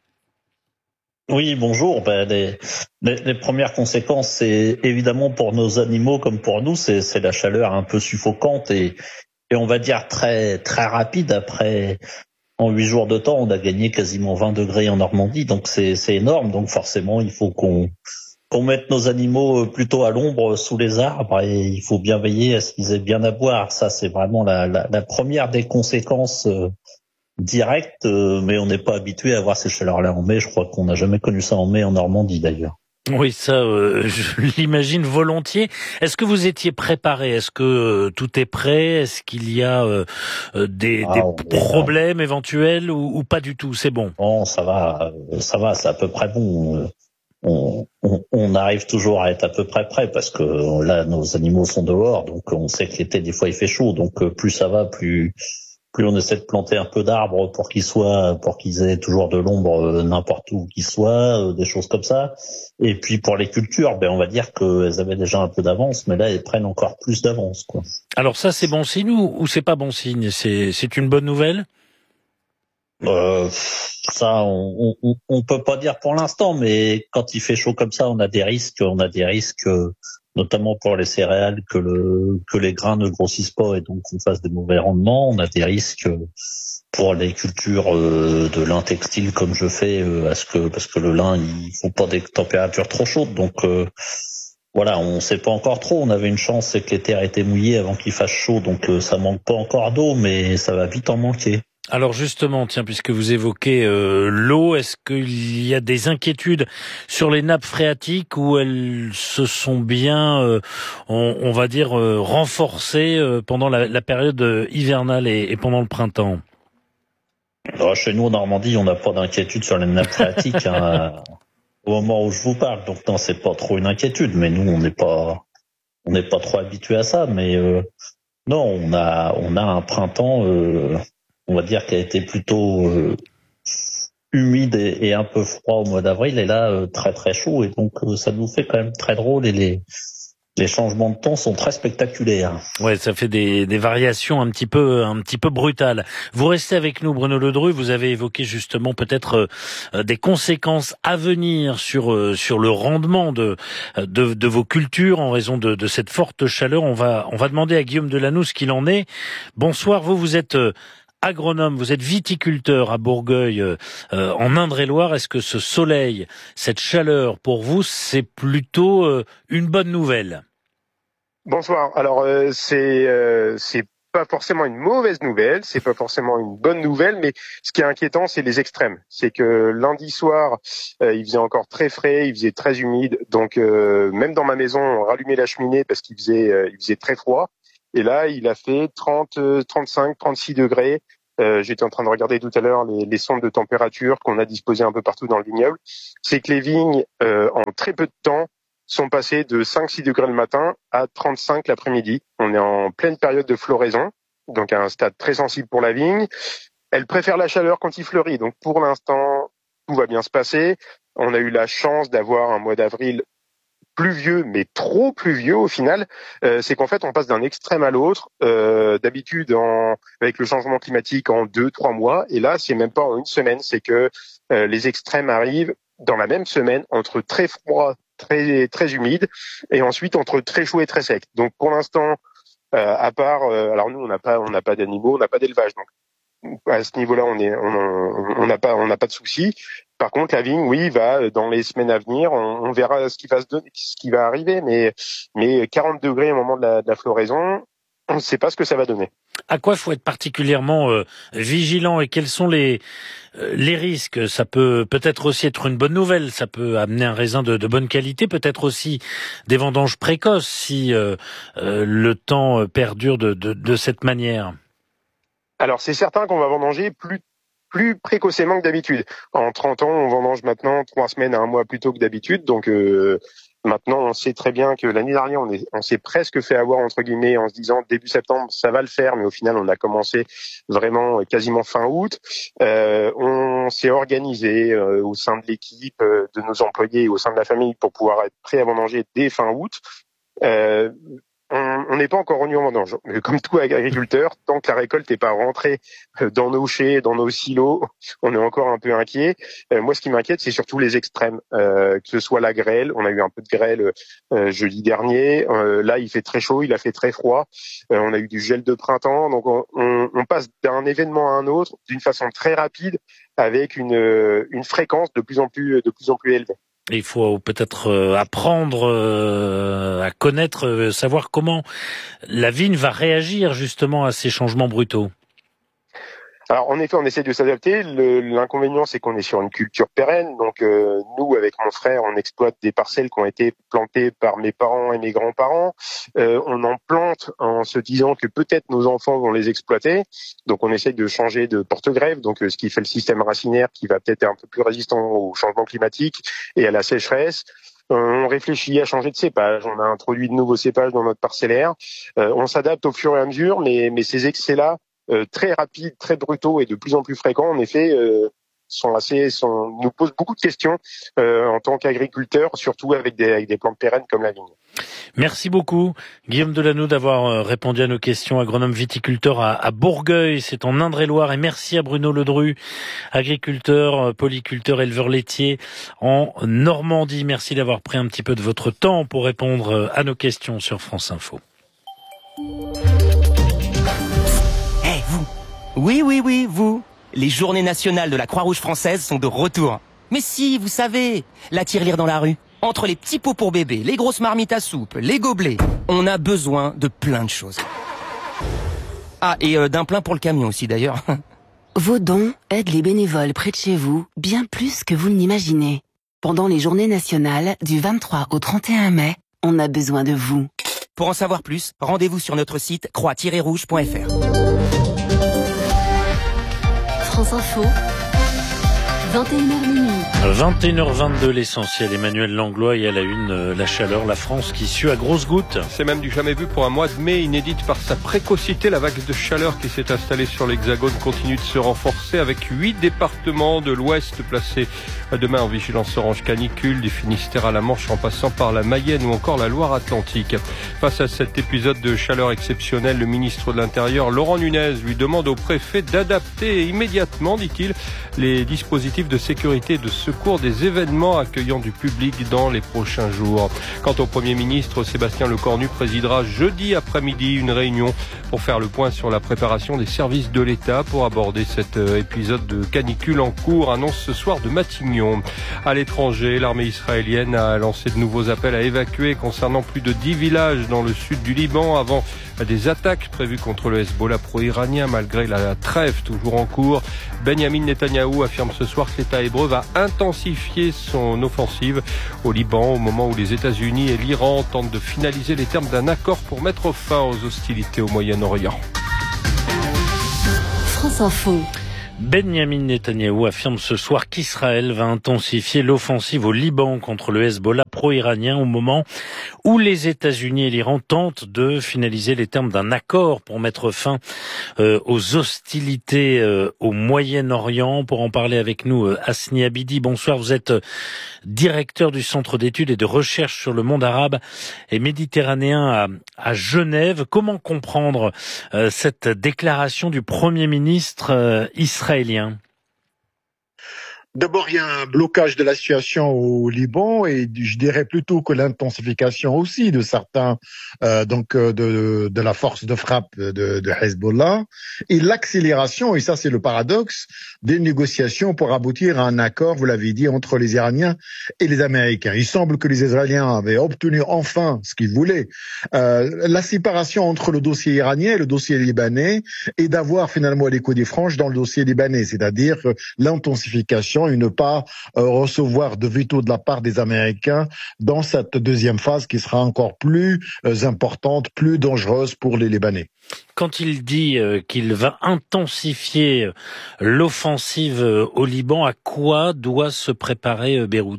Oui, bonjour. Ben, les, les, les premières conséquences, c'est évidemment pour nos animaux comme pour nous, c'est, c'est la chaleur un peu suffocante et, et on va dire très très rapide. Après, en huit jours de temps, on a gagné quasiment vingt degrés en Normandie, donc c'est, c'est énorme. Donc forcément, il faut qu'on qu'on mette nos animaux plutôt à l'ombre sous les arbres et il faut bien veiller à ce qu'ils aient bien à boire. Ça, c'est vraiment la, la, la première des conséquences euh, directes, euh, mais on n'est pas habitué à voir ces chaleurs-là en mai. Je crois qu'on n'a jamais connu ça en mai en Normandie d'ailleurs. Oui, ça, euh, je l'imagine volontiers. Est-ce que vous étiez préparé? Est-ce que euh, tout est prêt? Est-ce qu'il y a euh, des, ah, des problèmes éventuels ou, ou pas du tout? C'est bon? Non, ça va, ça va, c'est à peu près bon. On, on, on arrive toujours à être à peu près prêt parce que là, nos animaux sont dehors, donc on sait que l'été, des fois, il fait chaud. Donc plus ça va, plus plus on essaie de planter un peu d'arbres pour qu'ils soient, pour qu'ils aient toujours de l'ombre n'importe où qu'ils soient, des choses comme ça. Et puis pour les cultures, ben on va dire qu'elles avaient déjà un peu d'avance, mais là, elles prennent encore plus d'avance, quoi. Alors ça, c'est bon signe ou, ou c'est pas bon signe? C'est c'est une bonne nouvelle? Euh, ça, on, on, on peut pas dire pour l'instant, mais quand il fait chaud comme ça, on a des risques, on a des risques, notamment pour les céréales, que le, que les grains ne grossissent pas et donc qu'on fasse des mauvais rendements. On a des risques pour les cultures de lin textile comme je fais, à ce que, parce que le lin, il faut pas des températures trop chaudes, donc, euh, voilà, on sait pas encore trop. On avait une chance, c'est que les terres étaient mouillées avant qu'il fasse chaud, donc ça manque pas encore d'eau, mais ça va vite en manquer. Alors justement, tiens, puisque vous évoquez euh, l'eau, est-ce qu'il y a des inquiétudes sur les nappes phréatiques où elles se sont bien, euh, on, on va dire, euh, renforcées euh, pendant la, la période hivernale et, et pendant le printemps? Alors, chez nous en Normandie, on n'a pas d'inquiétude sur les nappes phréatiques hein, au moment où je vous parle, donc non, c'est pas trop une inquiétude. Mais nous, on n'est pas, on n'est pas trop habitués à ça. Mais euh, non, on a, on a un printemps. Euh, on va dire qu'elle a été plutôt euh, humide et, et un peu froid au mois d'avril, et là euh, très très chaud, et donc euh, ça nous fait quand même très drôle, et les les changements de temps sont très spectaculaires. Ouais, ça fait des, des variations un petit peu, un petit peu brutales. Vous restez avec nous, Bruno Ledru. Vous avez évoqué justement peut-être euh, des conséquences à venir sur euh, sur le rendement de, de de vos cultures en raison de, de cette forte chaleur. On va on va demander à Guillaume Delanoux ce qu'il en est. Bonsoir. Vous vous êtes euh, agronome, vous êtes viticulteur à Bourgueil, euh, en Indre-et-Loire. Est-ce que ce soleil, cette chaleur, pour vous, c'est plutôt euh, une bonne nouvelle? Bonsoir. Alors euh, c'est euh, c'est pas forcément une mauvaise nouvelle, c'est pas forcément une bonne nouvelle, mais ce qui est inquiétant, c'est les extrêmes. C'est que lundi soir, euh, il faisait encore très frais, il faisait très humide, donc euh, même dans ma maison, on rallumait la cheminée parce qu'il faisait euh, il faisait très froid. Et là, il a fait trente, trente-cinq, trente-six degrés. Euh, j'étais en train de regarder tout à l'heure les, les sondes de température qu'on a disposées un peu partout dans le vignoble. C'est que les vignes, euh, en très peu de temps, sont passées de cinq six degrés le matin à trente-cinq l'après-midi. On est en pleine période de floraison, donc à un stade très sensible pour la vigne. Elle préfère la chaleur quand il fleurit, donc pour l'instant, tout va bien se passer. On a eu la chance d'avoir un mois d'avril pluvieux, mais trop pluvieux au final. Euh, c'est qu'en fait, on passe d'un extrême à l'autre. Euh, d'habitude, en, avec le changement climatique, en deux, trois mois. Et là, c'est même pas en une semaine. C'est que euh, les extrêmes arrivent dans la même semaine, entre très froid, très très humide, et ensuite entre très chaud et très sec. Donc, pour l'instant, euh, à part, euh, alors nous, on n'a pas, on n'a pas d'animaux, on n'a pas d'élevage. Donc, à ce niveau-là, on est, on n'a pas, on n'a pas de souci. Par contre, la vigne, oui, va dans les semaines à venir, on, on verra ce qui va se donner, ce qui va arriver, mais mais quarante degrés au moment de la, de la floraison, on ne sait pas ce que ça va donner. À quoi faut être particulièrement euh, vigilant, et quels sont les euh, les risques? Ça peut peut-être aussi être une bonne nouvelle, ça peut amener un raisin de, de bonne qualité, peut-être aussi des vendanges précoces si euh, euh, le temps perdure de, de, de cette manière. Alors c'est certain qu'on va vendanger plus plus précocement que d'habitude. En trente ans, on vendange maintenant trois semaines à un mois plus tôt que d'habitude. Donc euh, maintenant, on sait très bien que l'année dernière, on, est, on s'est presque fait avoir, entre guillemets, en se disant début septembre, ça va le faire. Mais au final, on a commencé vraiment quasiment fin août. Euh, on s'est organisé euh, au sein de l'équipe, euh, de nos employés et au sein de la famille pour pouvoir être prêt à vendanger dès fin août. Euh, on n'est pas encore revenu en vendange. Mais comme tout agriculteur, tant que la récolte n'est pas rentrée dans nos chais, dans nos silos, on est encore un peu inquiet. Euh, moi, ce qui m'inquiète, c'est surtout les extrêmes, euh, que ce soit la grêle. On a eu un peu de grêle euh, jeudi dernier. Euh, là, il fait très chaud, il a fait très froid. Euh, on a eu du gel de printemps. Donc, on, on, on passe d'un événement à un autre d'une façon très rapide, avec une, une fréquence de plus en plus, de plus en plus élevée. Il faut peut-être apprendre à connaître, savoir comment la vigne va réagir justement à ces changements brutaux. Alors en effet, on essaie de s'adapter. Le, l'inconvénient, c'est qu'on est sur une culture pérenne. Donc euh, nous, avec mon frère, on exploite des parcelles qui ont été plantées par mes parents et mes grands-parents. Euh, on en plante en se disant que peut-être nos enfants vont les exploiter. Donc on essaie de changer de porte-grève, donc euh, ce qui fait le système racinaire qui va peut-être être un peu plus résistant au changement climatique et à la sécheresse. On réfléchit à changer de cépage. On a introduit de nouveaux cépages dans notre parcellaire. Euh, on s'adapte au fur et à mesure, mais, mais ces excès-là, Euh, très rapides, très brutaux et de plus en plus fréquents, en effet, euh, sont assez, sont, nous posent beaucoup de questions euh, en tant qu'agriculteurs, surtout avec des, avec des plantes pérennes comme la vigne. Merci beaucoup, Guillaume Delanoux, d'avoir répondu à nos questions. Agronome viticulteur à, à Bourgueil, c'est en Indre-et-Loire. Et merci à Bruno Ledru, agriculteur, polyculteur, éleveur laitier en Normandie. Merci d'avoir pris un petit peu de votre temps pour répondre à nos questions sur France Info. Oui, oui, oui, vous. Les journées nationales de la Croix-Rouge française sont de retour. Mais si, vous savez, la tirelire dans la rue. Entre les petits pots pour bébé, les grosses marmites à soupe, les gobelets, on a besoin de plein de choses. Ah, et euh, d'un plein pour le camion aussi d'ailleurs. Vos dons aident les bénévoles près de chez vous bien plus que vous ne l'imaginez. Pendant les journées nationales du vingt-trois au trente et un mai, on a besoin de vous. Pour en savoir plus, rendez-vous sur notre site croix tiret rouge point f r. France Info, vingt et une heures minuit. vingt et une heures vingt-deux, l'essentiel. Emmanuel Langlois et à la une, euh, la chaleur, la France qui sue à grosses gouttes. C'est même du jamais vu pour un mois de mai, inédite par sa précocité. La vague de chaleur qui s'est installée sur l'Hexagone continue de se renforcer avec huit départements de l'Ouest placés demain en vigilance orange canicule, du Finistère à la Manche en passant par la Mayenne ou encore la Loire-Atlantique. Face à cet épisode de chaleur exceptionnelle, le ministre de l'Intérieur, Laurent Nunez, lui demande au préfet d'adapter immédiatement, dit-il, les dispositifs de sécurité et de secours des événements accueillant du public dans les prochains jours. Quant au Premier ministre, Sébastien Lecornu présidera jeudi après-midi une réunion pour faire le point sur la préparation des services de l'État pour aborder cet épisode de canicule en cours, annonce ce soir de Matignon. À l'étranger, l'armée israélienne a lancé de nouveaux appels à évacuer concernant plus de dix villages dans le sud du Liban avant des attaques prévues contre le Hezbollah pro-iranien malgré la trêve toujours en cours. Benyamin Netanyahou affirme ce soir que l'État hébreu va intensifier son offensive au Liban au moment où les États-Unis et l'Iran tentent de finaliser les termes d'un accord pour mettre fin aux hostilités au Moyen-Orient. France Info. Benyamin Netanyahou affirme ce soir qu'Israël va intensifier l'offensive au Liban contre le Hezbollah pro-iranien au moment où les États-Unis et l'Iran tentent de finaliser les termes d'un accord pour mettre fin euh, aux hostilités euh, au Moyen-Orient. Pour en parler avec nous, euh, Hasni Abidi, bonsoir. Vous êtes euh, directeur du Centre d'études et de recherche sur le monde arabe et méditerranéen à, à Genève. Comment comprendre euh, cette déclaration du Premier ministre euh, israélien? Israélien. D'abord, il y a un blocage de la situation au Liban et je dirais plutôt que l'intensification aussi de certains, euh, donc de, de la force de frappe de, de Hezbollah et l'accélération, et ça c'est le paradoxe, des négociations pour aboutir à un accord, vous l'avez dit, entre les Iraniens et les Américains. Il semble que les Israéliens avaient obtenu enfin ce qu'ils voulaient, euh, la séparation entre le dossier iranien et le dossier libanais et d'avoir finalement l'écho des franges dans le dossier libanais, c'est-à-dire l'intensification et ne pas euh, recevoir de veto de la part des Américains dans cette deuxième phase qui sera encore plus euh, importante, plus dangereuse pour les Libanais. Quand il dit euh, qu'il va intensifier l'offensive euh, au Liban, à quoi doit se préparer euh, Beyrouth ?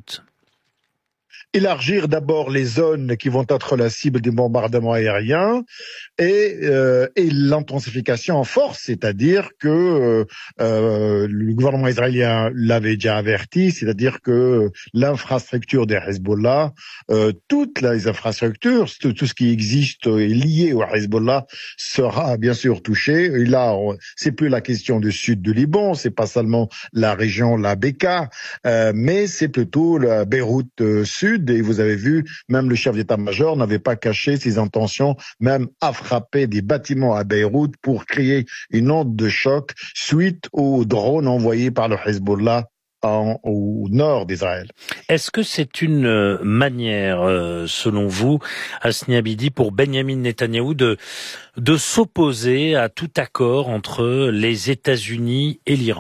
Élargir d'abord les zones qui vont être la cible des bombardements aériens et, euh, et l'intensification en force, c'est-à-dire que euh, euh, le gouvernement israélien l'avait déjà averti, c'est-à-dire que l'infrastructure des Hezbollah, euh, toutes les infrastructures, tout, tout ce qui existe et lié au Hezbollah sera bien sûr touché. Et là, on, c'est plus la question du sud du Liban, c'est pas seulement la région, la Beka, euh, mais c'est plutôt la Beyrouth euh, sud. Et vous avez vu, même le chef d'état-major n'avait pas caché ses intentions, même à frapper des bâtiments à Beyrouth pour créer une onde de choc suite aux drones envoyés par le Hezbollah en, au nord d'Israël. Est-ce que c'est une manière, euh, selon vous, Hasni Abidi, pour Benyamin Netanyahou de, de s'opposer à tout accord entre les États-Unis et l'Iran ?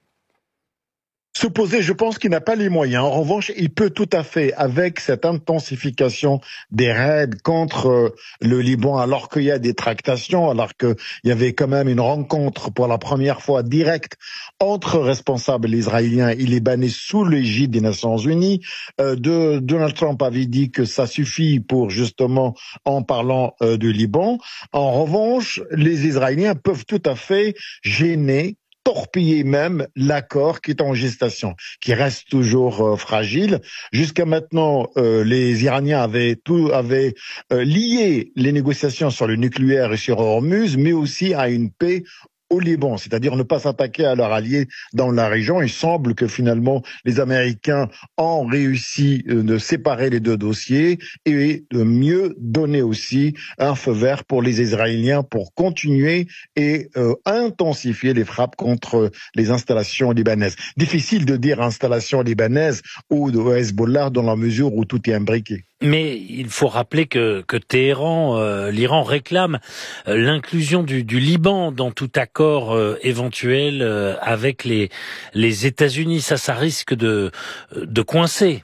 S'opposer, je pense qu'il n'a pas les moyens. En revanche, il peut tout à fait, avec cette intensification des raids contre le Liban, alors qu'il y a des tractations, alors qu'il y avait quand même une rencontre pour la première fois directe entre responsables israéliens et libanais sous l'égide des Nations Unies. Euh, de, Donald Trump avait dit que ça suffit pour justement en parlant euh, du Liban. En revanche, les Israéliens peuvent tout à fait gêner, torpiller même l'accord qui est en gestation, qui reste toujours euh, fragile. Jusqu'à maintenant, euh, les Iraniens avaient tout avaient euh, lié les négociations sur le nucléaire et sur Hormuz, mais aussi à une paix au Liban, c'est-à-dire ne pas s'attaquer à leurs alliés dans la région. Il semble que finalement les Américains ont réussi de séparer les deux dossiers et de mieux donner aussi un feu vert pour les Israéliens pour continuer et euh, intensifier les frappes contre les installations libanaises. Difficile de dire installations libanaises ou de Hezbollah dans la mesure où tout est imbriqué. Mais il faut rappeler que, que Téhéran, euh, l'Iran réclame euh, l'inclusion du, du Liban dans tout accord euh, éventuel euh, avec les, les États-Unis. Ça, ça risque de, de coincer.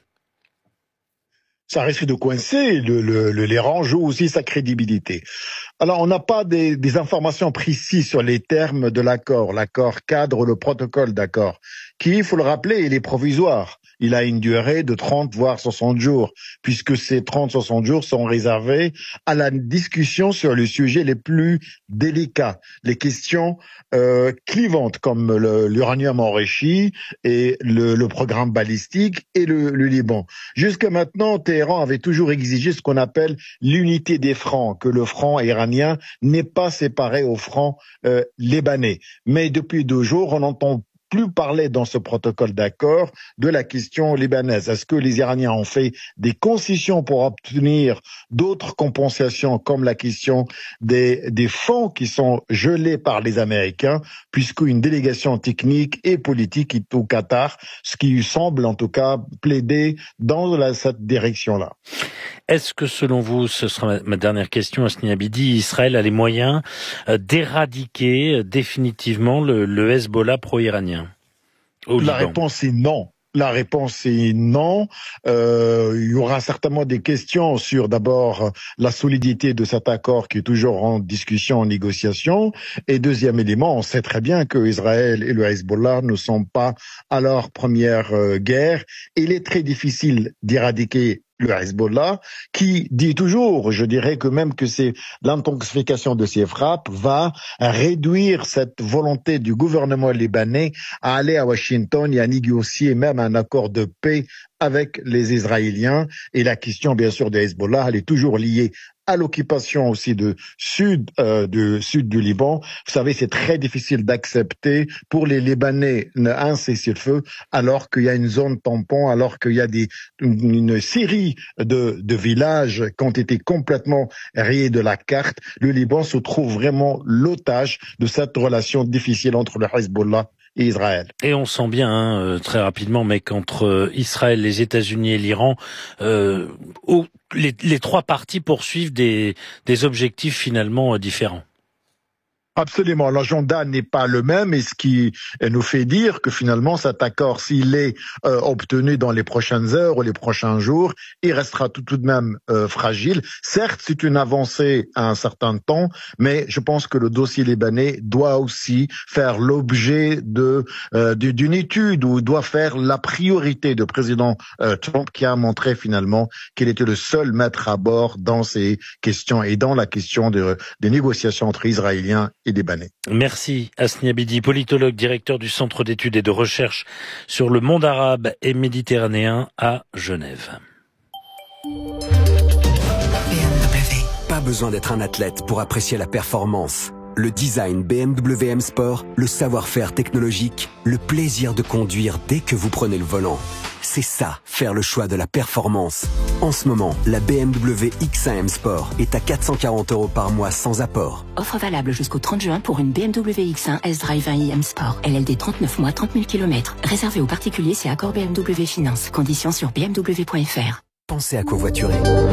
Ça risque de coincer. Le, le, le, l'Iran joue aussi sa crédibilité. Alors, on n'a pas des, des informations précises sur les termes de l'accord, l'accord cadre, le protocole d'accord qui, il faut le rappeler, il est provisoire. Il a une durée de trente voire soixante jours, puisque ces trente soixante jours sont réservés à la discussion sur les sujets les plus délicats, les questions euh, clivantes comme le, l'uranium enrichi et le, le programme balistique et le, le Liban. Jusqu'à maintenant, Téhéran avait toujours exigé ce qu'on appelle l'unité des fronts, que le front iranien n'est pas séparé au front euh, libanais. Mais depuis deux jours, on entend plus parler dans ce protocole d'accord de la question libanaise. Est-ce que les Iraniens ont fait des concessions pour obtenir d'autres compensations, comme la question des, des fonds qui sont gelés par les Américains, puisqu'une délégation technique et politique est au Qatar, ce qui semble en tout cas plaider dans la, cette direction-là. Est-ce que selon vous, ce sera ma, ma dernière question, Hasni Abidi, Israël a les moyens euh, d'éradiquer euh, définitivement le, le Hezbollah pro-iranien au La Liban? réponse est non. La réponse est non. Euh, il y aura certainement des questions sur d'abord la solidité de cet accord qui est toujours en discussion, en négociation. Et deuxième élément, on sait très bien que Israël et le Hezbollah ne sont pas à leur première euh, guerre. Il est très difficile d'éradiquer le Hezbollah, qui dit toujours, je dirais que même que c'est l'intensification de ces frappes va réduire cette volonté du gouvernement libanais à aller à Washington et à négocier même un accord de paix avec les Israéliens. Et la question, bien sûr, de Hezbollah, elle est toujours liée à l'occupation aussi de sud, euh, du sud du Liban. Vous savez, c'est très difficile d'accepter pour les Libanais un cessez-le-feu alors qu'il y a une zone tampon, alors qu'il y a des, une, une série de, de villages qui ont été complètement rayés de la carte. Le Liban se trouve vraiment l'otage de cette relation difficile entre le Hezbollah et Israël. Et on sent bien, hein, très rapidement, mais qu'entre Israël, les États-Unis et l'Iran, euh, où les, les trois parties poursuivent des, des objectifs finalement différents. Absolument, l'agenda n'est pas le même, et ce qui nous fait dire que finalement cet accord, s'il est euh, obtenu dans les prochaines heures ou les prochains jours, il restera tout, tout de même euh, fragile. Certes, c'est une avancée à un certain temps, mais je pense que le dossier libanais doit aussi faire l'objet de euh, d'une étude, ou doit faire la priorité du président euh, Trump, qui a montré finalement qu'il était le seul maître à bord dans ces questions et dans la question de, des négociations entre Israéliens et Libanais. Merci Hasni Abidi, politologue, directeur du Centre d'études et de recherche sur le monde arabe et méditerranéen à Genève. B M W. Pas besoin d'être un athlète pour apprécier la performance. Le design B M W M Sport, le savoir-faire technologique, le plaisir de conduire dès que vous prenez le volant. C'est ça, faire le choix de la performance. En ce moment, la B M W X un M Sport est à quatre cent quarante euros par mois sans apport. Offre valable jusqu'au trente juin pour une B M W X un S-Drive un i M Sport. L L D trente-neuf mois, trente mille kilomètres. Réservé aux particuliers, c'est accord B M W Finance. Conditions sur b m w point f r. Pensez à covoiturer.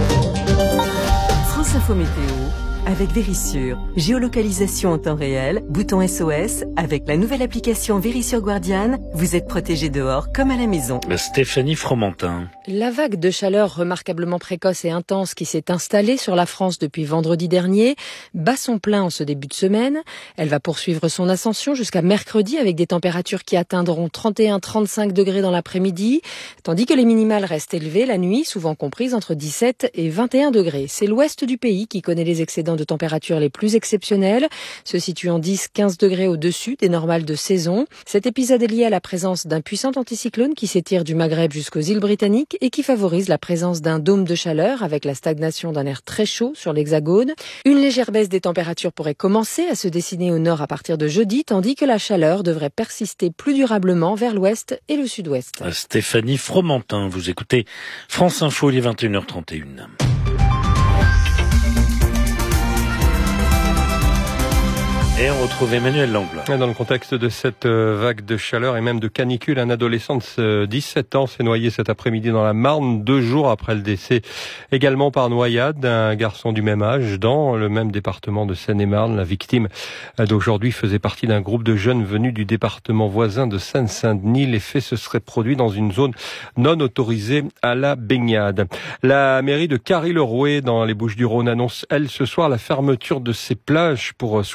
France Info Météo avec Vérissure. Géolocalisation en temps réel, bouton S O S. Avec la nouvelle application Vérissure Guardian, vous êtes protégé dehors comme à la maison. Stéphanie Fromentin. La vague de chaleur remarquablement précoce et intense qui s'est installée sur la France depuis vendredi dernier bat son plein en ce début de semaine. Elle va poursuivre son ascension jusqu'à mercredi avec des températures qui atteindront trente et un à trente-cinq degrés dans l'après-midi, tandis que les minimales restent élevées la nuit, souvent comprises entre dix-sept et vingt et un degrés. C'est l'ouest du pays qui connaît les excédents de températures les plus exceptionnelles, se situant dix à quinze degrés au-dessus des normales de saison. Cet épisode est lié à la présence d'un puissant anticyclone qui s'étire du Maghreb jusqu'aux îles britanniques et qui favorise la présence d'un dôme de chaleur avec la stagnation d'un air très chaud sur l'hexagone. Une légère baisse des températures pourrait commencer à se dessiner au nord à partir de jeudi, tandis que la chaleur devrait persister plus durablement vers l'ouest et le sud-ouest. Stéphanie Fromentin, vous écoutez France Info, il est vingt et une heures trente et une. Et on retrouve Emmanuel Langlois. Dans le contexte de cette vague de chaleur et même de canicule, un adolescent de dix-sept ans s'est noyé cet après-midi dans la Marne, deux jours après le décès également par noyade d'un garçon du même âge dans le même département de Seine-et-Marne. La victime d'aujourd'hui faisait partie d'un groupe de jeunes venus du département voisin de Seine-Saint-Denis. Les faits se seraient produits dans une zone non autorisée à la baignade. La mairie de Carry-le-Rouet dans les Bouches-du-Rhône annonce, elle, ce soir, la fermeture de ses plages pour soixante-douze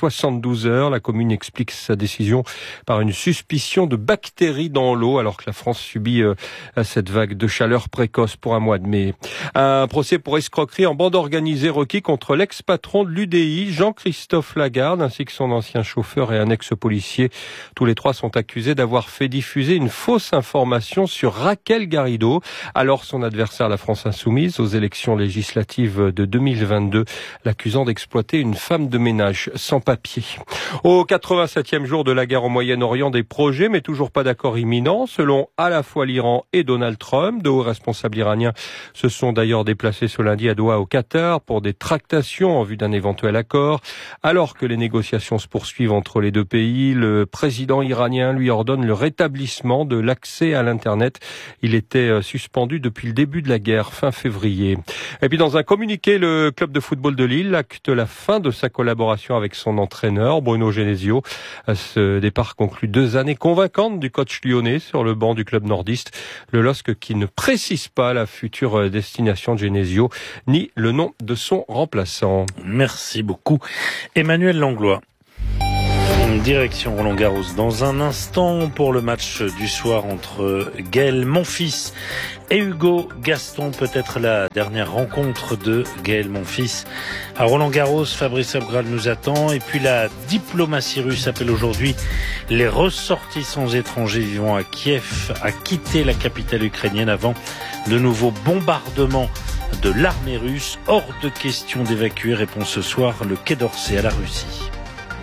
douze heures. La commune explique sa décision par une suspicion de bactéries dans l'eau, alors que la France subit euh, cette vague de chaleur précoce pour un mois de mai. Un procès pour escroquerie en bande organisée requis contre l'ex-patron de l'U D I, Jean-Christophe Lagarde, ainsi que son ancien chauffeur et un ex-policier. Tous les trois sont accusés d'avoir fait diffuser une fausse information sur Raquel Garrido, alors son adversaire, la France Insoumise, aux élections législatives de deux mille vingt-deux, l'accusant d'exploiter une femme de ménage sans papier. Au quatre-vingt-septième jour de la guerre au Moyen-Orient, des projets, mais toujours pas d'accord imminent, selon à la fois l'Iran et Donald Trump. De hauts responsables iraniens se sont d'ailleurs déplacés ce lundi à Doha, au Qatar, pour des tractations en vue d'un éventuel accord. Alors que les négociations se poursuivent entre les deux pays, le président iranien lui ordonne le rétablissement de l'accès à l'Internet. Il était suspendu depuis le début de la guerre, fin février. Et puis dans un communiqué, le club de football de Lille acte la fin de sa collaboration avec son entraîneur, Bruno Genesio. Ce départ conclut deux années convaincantes du coach lyonnais sur le banc du club nordiste. Le L O S C qui ne précise pas la future destination de Genesio, ni le nom de son remplaçant. Merci beaucoup. Emmanuel Langlois. Direction Roland-Garros dans un instant pour le match du soir entre Gaël Monfils et Hugo Gaston, peut-être la dernière rencontre de Gaël Monfils à Roland-Garros. Fabrice Abgral nous attend, et puis la diplomatie russe appelle aujourd'hui les ressortissants étrangers vivant à Kiev à quitter la capitale ukrainienne avant de nouveaux bombardements de l'armée russe. Hors de question d'évacuer, répond ce soir le Quai d'Orsay à la Russie.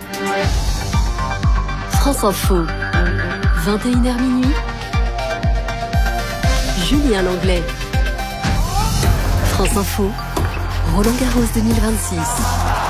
France Info, vingt et une heures minuit. Julien Langlais. France Info, Roland-Garros deux mille vingt-six.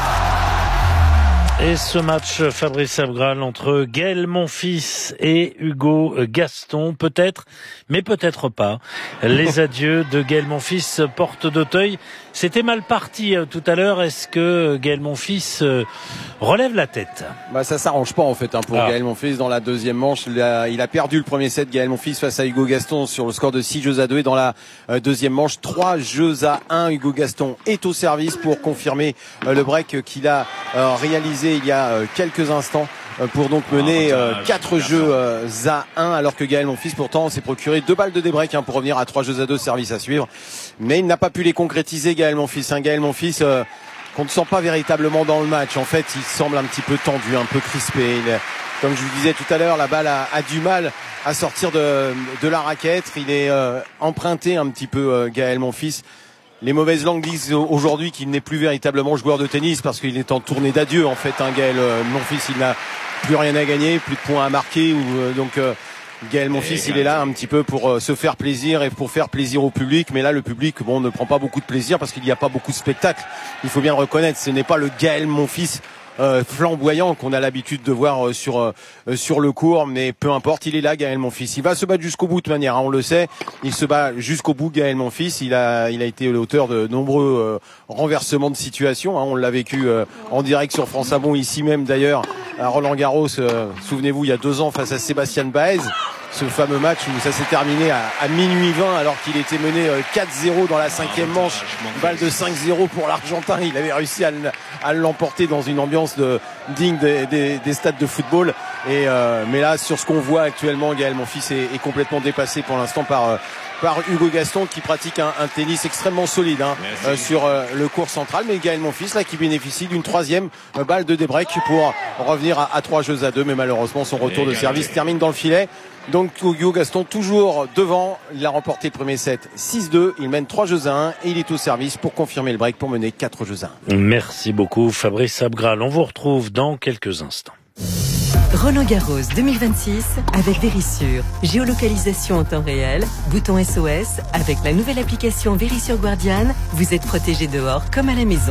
Et ce match, Fabrice Abgral, entre Gaël Monfils et Hugo Gaston, peut-être, mais peut-être pas. Les adieux de Gaël Monfils, porte d'Auteuil. C'était mal parti euh, tout à l'heure. Est-ce que Gaël Monfils euh, relève la tête? Bah ça s'arrange pas en fait hein, pour ah. Gaël Monfils dans la deuxième manche. Il a, il a perdu le premier set, Gaël Monfils, face à Hugo Gaston sur le score de six jeux à deux. Et dans la euh, deuxième manche, trois jeux à un. Hugo Gaston est au service pour confirmer euh, le break qu'il a euh, réalisé il y a euh, quelques instants, euh, pour donc mener euh, quatre jeux euh, à un, alors que Gaël Monfils pourtant s'est procuré deux balles de débreak hein, pour revenir à trois jeux à deux, service à suivre. Mais il n'a pas pu les concrétiser, Gaël Monfils. Hein. Gaël Monfils euh, qu'on ne sent pas véritablement dans le match. En fait, il semble un petit peu tendu, un peu crispé. Il, comme je vous disais tout à l'heure, la balle a, a du mal à sortir de, de la raquette. Il est euh, emprunté un petit peu, euh, Gaël Monfils. Les mauvaises langues disent aujourd'hui qu'il n'est plus véritablement joueur de tennis parce qu'il est en tournée d'adieu en fait. Hein, Gaël euh, Monfils, il n'a plus rien à gagner, plus de points à marquer. Ou, euh, donc euh, Gaël Monfils, il est là un petit peu pour euh, se faire plaisir et pour faire plaisir au public. Mais là, le public, bon, ne prend pas beaucoup de plaisir parce qu'il n'y a pas beaucoup de spectacles. Il faut bien le reconnaître. Ce n'est pas le Gaël Monfils Euh, flamboyant qu'on a l'habitude de voir euh, sur euh, sur le court, mais peu importe, il est là, Gaël Monfils. Il va se battre jusqu'au bout de manière, hein, on le sait. Il se bat jusqu'au bout, Gaël Monfils. Il a il a été l'auteur de nombreux euh, renversements de situation. Hein, on l'a vécu euh, en direct sur France Avon, ici même d'ailleurs à Roland-Garros. Euh, souvenez-vous, il y a deux ans face à Sébastien Baez. Ce fameux match où ça s'est terminé à, à minuit vingt alors qu'il était mené quatre zéro dans la cinquième manche. Balle de cinq zéro pour l'Argentin. Il avait réussi à, à l'emporter dans une ambiance de, digne des, des, des stades de football. Et euh, mais là, sur ce qu'on voit actuellement, Gaël Monfils est, est complètement dépassé pour l'instant par par Hugo Gaston qui pratique un, un tennis extrêmement solide hein, euh, sur euh, le court central. Mais Gaël Monfils là qui bénéficie d'une troisième euh, balle de débreak pour revenir à, à trois jeux à deux. Mais malheureusement, son retour de service termine dans le filet. Donc Hugo Gaston toujours devant, il a remporté le premier set six deux, il mène trois jeux à un et il est au service pour confirmer le break pour mener quatre jeux à un. Merci beaucoup Fabrice Abgral, on vous retrouve dans quelques instants. Roland-Garros deux mille vingt-six avec Vérissure. Géolocalisation en temps réel, bouton S O S, avec la nouvelle application Vérissure Guardian, vous êtes protégé dehors comme à la maison.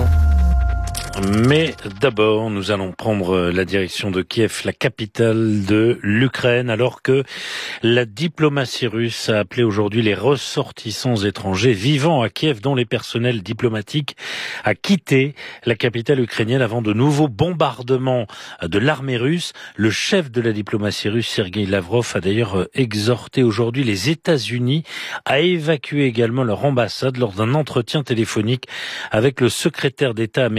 Mais d'abord, nous allons prendre la direction de Kiev, la capitale de l'Ukraine, alors que la diplomatie russe a appelé aujourd'hui les ressortissants étrangers vivant à Kiev, dont les personnels diplomatiques, à quitter la capitale ukrainienne avant de nouveaux bombardements de l'armée russe. Le chef de la diplomatie russe, Sergei Lavrov, a d'ailleurs exhorté aujourd'hui les États-Unis à évacuer également leur ambassade lors d'un entretien téléphonique avec le secrétaire d'État américain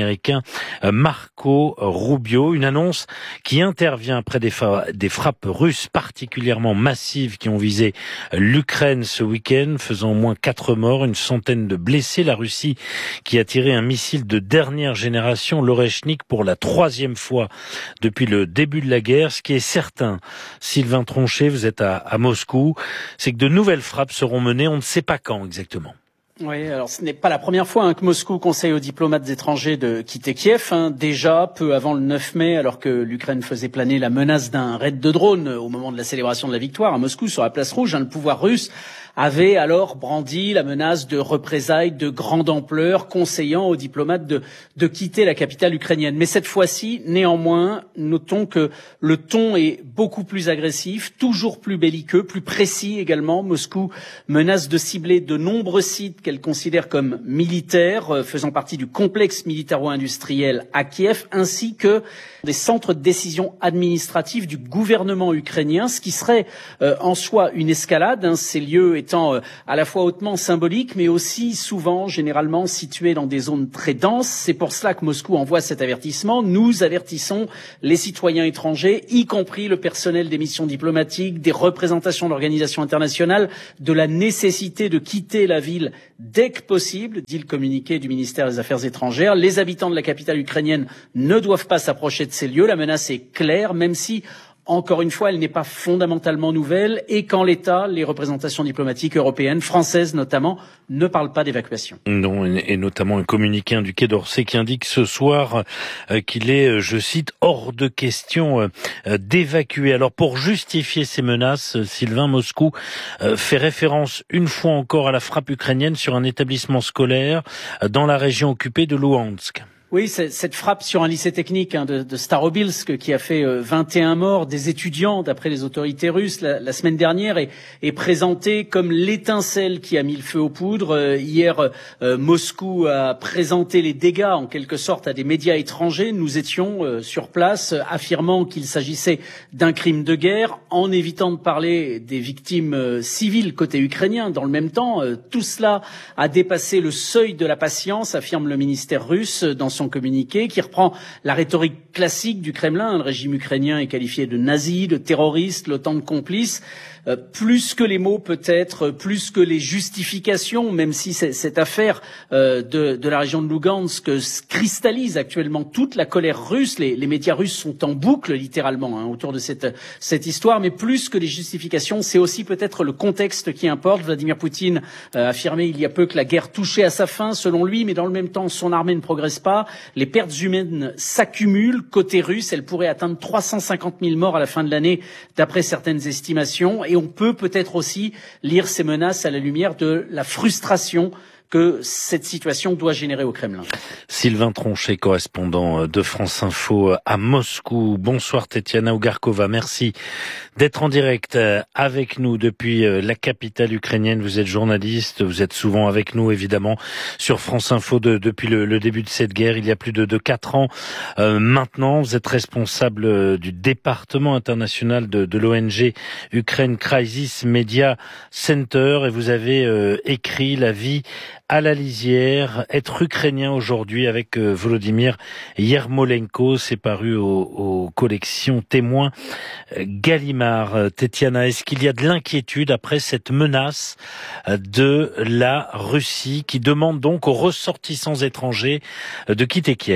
Marco Rubio. Une annonce qui intervient après des, fa- des frappes russes particulièrement massives qui ont visé l'Ukraine ce week-end, faisant au moins quatre morts, une centaine de blessés. La Russie qui a tiré un missile de dernière génération, l'Oreshnik, pour la troisième fois depuis le début de la guerre. Ce qui est certain, Sylvain Tronchet, vous êtes à, à Moscou, c'est que de nouvelles frappes seront menées, on ne sait pas quand exactement. Oui, alors ce n'est pas la première fois hein, que Moscou conseille aux diplomates étrangers de quitter Kiev. Hein, déjà, peu avant le neuf mai, alors que l'Ukraine faisait planer la menace d'un raid de drones au moment de la célébration de la victoire à Moscou sur la place rouge, hein, le pouvoir russe avait alors brandi la menace de représailles de grande ampleur, conseillant aux diplomates de, de quitter la capitale ukrainienne. Mais cette fois-ci, néanmoins, notons que le ton est beaucoup plus agressif, toujours plus belliqueux, plus précis également. Moscou menace de cibler de nombreux sites qu'elle considère comme militaires, faisant partie du complexe militaro-industriel à Kiev, ainsi que des centres de décision administrative du gouvernement ukrainien, ce qui serait euh, en soi une escalade, hein, ces lieux étant euh, à la fois hautement symboliques, mais aussi souvent, généralement, situés dans des zones très denses. C'est pour cela que Moscou envoie cet avertissement. Nous avertissons les citoyens étrangers, y compris le personnel des missions diplomatiques, des représentations d'organisations internationales, de la nécessité de quitter la ville dès que possible, dit le communiqué du ministère des Affaires étrangères. Les habitants de la capitale ukrainienne ne doivent pas s'approcher de ces lieux. La menace est claire, même si, encore une fois, elle n'est pas fondamentalement nouvelle et qu'en l'état, les représentations diplomatiques européennes, françaises notamment, ne parlent pas d'évacuation. Non, et notamment un communiqué du Quai d'Orsay qui indique ce soir euh, qu'il est, je cite, hors de question euh, d'évacuer. Alors pour justifier ces menaces, Sylvain, Moscou euh, fait référence une fois encore à la frappe ukrainienne sur un établissement scolaire euh, dans la région occupée de Louhansk. Oui, cette frappe sur un lycée technique hein, de, de Starobilsk qui a fait euh, vingt et un morts, des étudiants, d'après les autorités russes, la, la semaine dernière, est, est présentée comme l'étincelle qui a mis le feu aux poudres. Euh, hier, euh, Moscou a présenté les dégâts, en quelque sorte, à des médias étrangers. Nous étions euh, sur place, euh, affirmant qu'il s'agissait d'un crime de guerre, en évitant de parler des victimes euh, civiles côté ukrainien. Dans le même temps, euh, tout cela a dépassé le seuil de la patience, affirme le ministère russe dans son communiqué, qui reprend la rhétorique classique du Kremlin. Le régime ukrainien est qualifié de nazi, de terroriste, l'OTAN de complice. Euh, plus que les mots peut-être, plus que les justifications, même si cette affaire euh, de, de la région de Lugansk cristallise actuellement toute la colère russe. Les, les médias russes sont en boucle littéralement hein, autour de cette, cette histoire, mais plus que les justifications, c'est aussi peut-être le contexte qui importe. Vladimir Poutine euh, a affirmé il y a peu que la guerre touchait à sa fin selon lui, mais dans le même temps son armée ne progresse pas. Les pertes humaines s'accumulent côté russe, elles pourraient atteindre trois cent cinquante mille morts à la fin de l'année d'après certaines estimations. Et on peut peut-être aussi lire ces menaces à la lumière de la frustration que cette situation doit générer au Kremlin. Sylvain Tronchet, correspondant de France Info à Moscou. Bonsoir Tetiana Ougarkova, merci d'être en direct avec nous depuis la capitale ukrainienne. Vous êtes journaliste, vous êtes souvent avec nous évidemment sur France Info de, depuis le, le début de cette guerre, il y a plus de, de quatre ans euh, maintenant. Vous êtes responsable du département international de, de l'O N G Ukraine Crisis Media Center et vous avez euh, écrit La vie à la lisière, être ukrainien aujourd'hui avec euh, Volodymyr Yermolenko, c'est paru aux, aux collections Témoins euh, Gallimard. Euh, Tetiana, est-ce qu'il y a de l'inquiétude après cette menace euh, de la Russie qui demande donc aux ressortissants étrangers euh, de quitter Kiev ?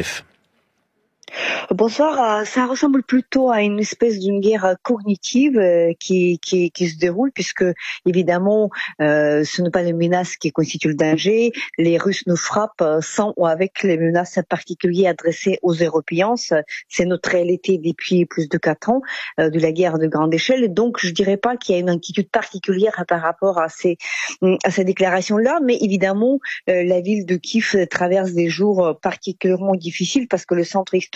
Bonsoir, ça ressemble plutôt à une espèce d'une guerre cognitive qui, qui, qui se déroule puisque évidemment euh, ce n'est pas les menaces qui constituent le danger. Les Russes nous frappent sans ou avec les menaces particulières adressées aux Européens. C'est notre réalité depuis plus de quatre ans euh, de la guerre de grande échelle. Donc je dirais pas qu'il y a une inquiétude particulière par rapport à ces à ces déclarations-là, mais évidemment euh, la ville de Kiev traverse des jours particulièrement difficiles parce que le centre historique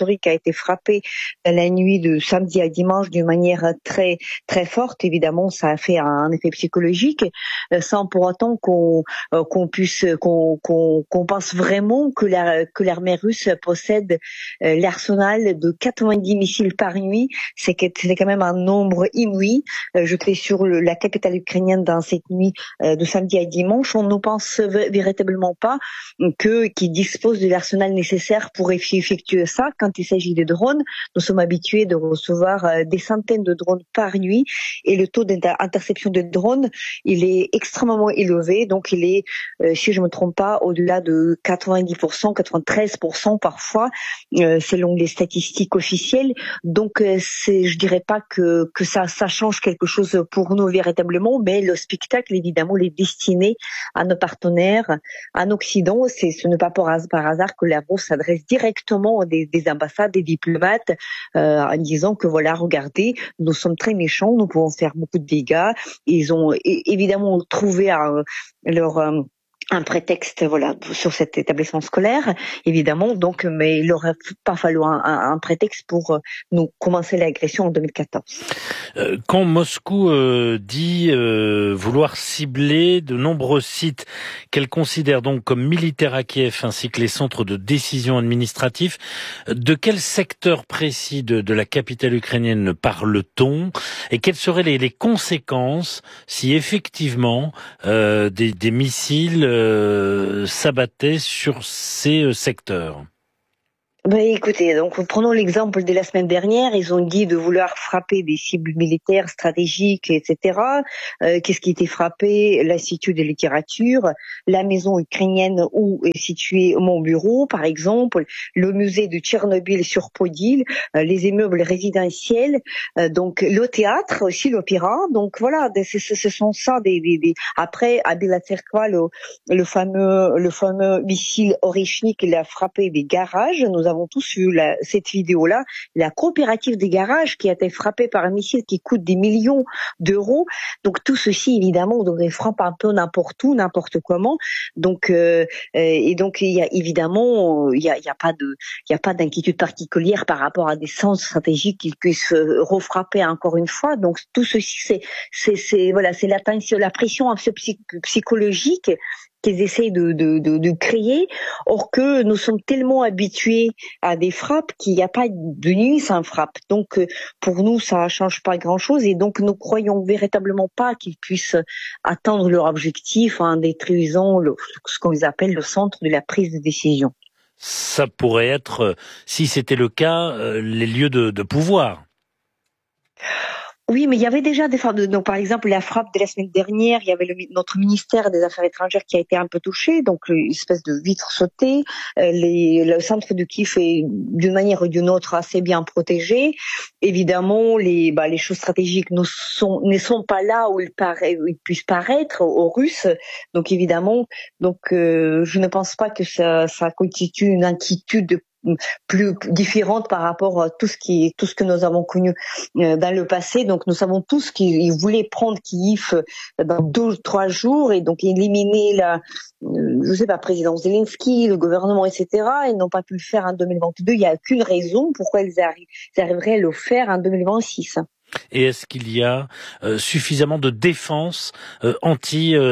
historique a été frappé dans la nuit de samedi à dimanche d'une manière très très forte. Évidemment, ça a fait un effet psychologique, sans pour autant qu'on qu'on puisse qu'on qu'on qu'on pense vraiment que la que l'armée russe possède l'arsenal de quatre-vingt-dix missiles par nuit. C'est c'est quand même un nombre inouï. Je clé sur le, la capitale ukrainienne dans cette nuit de samedi à dimanche. On ne pense véritablement pas que qu'ils disposent de l'arsenal nécessaire pour effectuer ça. Quand il s'agit de drones, nous sommes habitués de recevoir des centaines de drones par nuit et le taux d'interception de drones, il est extrêmement élevé. Donc il est, si je me trompe pas, au-delà de quatre-vingt-dix pour cent, quatre-vingt-treize pour cent parfois, selon les statistiques officielles. Donc c'est, je dirais pas que que ça ça change quelque chose pour nous véritablement, mais le spectacle évidemment est destiné à nos partenaires en Occident. C'est ce n'est pas par hasard que la Russie s'adresse directement des, des ambassades, des diplomates, euh, en disant que voilà, regardez, nous sommes très méchants, nous pouvons faire beaucoup de dégâts. Ils ont évidemment trouvé un, leur euh, un prétexte, voilà, sur cet établissement scolaire, évidemment. Donc, mais il n'aurait pas fallu un, un, un prétexte pour nous commencer l'agression en deux mille quatorze. Euh, quand Moscou euh, dit euh, vouloir cibler de nombreux sites qu'elle considère donc comme militaires à Kiev, ainsi que les centres de décision administratifs, de quel secteur précis de, de la capitale ukrainienne parle-t-on, et quelles seraient les, les conséquences si effectivement euh, des, des missiles Euh, s'abattaient sur ces euh, secteurs? Ben, écoutez, donc prenons l'exemple de la semaine dernière. Ils ont dit de vouloir frapper des cibles militaires stratégiques, et cetera. Euh, qu'est-ce qui était frappé? L'Institut de littérature, la maison ukrainienne où est situé mon bureau, par exemple, le musée de Tchernobyl sur Podil, euh, les immeubles résidentiels, euh, donc le théâtre aussi, l'opéra. Donc voilà, ce, ce sont ça des, des, des... Après, à Bela Tserkva, le, le fameux le fameux missile Oreshnik, il a frappé des garages. Nous avons avons tous vu la, cette vidéo-là, la coopérative des garages qui a été frappée par un missile qui coûte des millions d'euros. Donc tout ceci, évidemment, donc il frappe un peu n'importe où, n'importe comment. Donc euh, et donc il y a évidemment, il y a, il y a pas de, il y a pas d'inquiétude particulière par rapport à des centres stratégiques qui puissent refrapper encore une fois. Donc tout ceci, c'est, c'est, c'est voilà, c'est la tension, la pression un peu psychologique qu'ils essayent de, de, de, de créer, or que nous sommes tellement habitués à des frappes qu'il n'y a pas de nuit sans frappe. Donc pour nous, ça change pas grand-chose, et donc nous croyons véritablement pas qu'ils puissent atteindre leur objectif en détruisant le, ce qu'on appelle le centre de la prise de décision. Ça pourrait être, si c'était le cas, les lieux de, de pouvoir. Oui, mais il y avait déjà des frappes. Donc, par exemple, la frappe de la semaine dernière, il y avait le, notre ministère des Affaires étrangères qui a été un peu touché, donc une espèce de vitre sautée. Les, le centre de Kiev est d'une manière ou d'une autre assez bien protégé. Évidemment, les, bah, les choses stratégiques ne sont, ne sont pas là où ils, paraît, où ils puissent paraître aux Russes. Donc, évidemment, donc euh, je ne pense pas que ça, ça constitue une inquiétude plus différente par rapport à tout ce qui, tout ce que nous avons connu dans le passé. Donc, nous savons tous qu'ils voulaient prendre Kiev dans deux ou trois jours et donc éliminer la, je sais pas, président Zelensky, le gouvernement, et cetera. Ils n'ont pas pu le faire en deux mille vingt-deux. Il n'y a aucune raison pourquoi ils, arri- ils arriveraient à le faire en deux mille vingt-six. Et est-ce qu'il y a euh, suffisamment de défense euh, anti-aérienne ?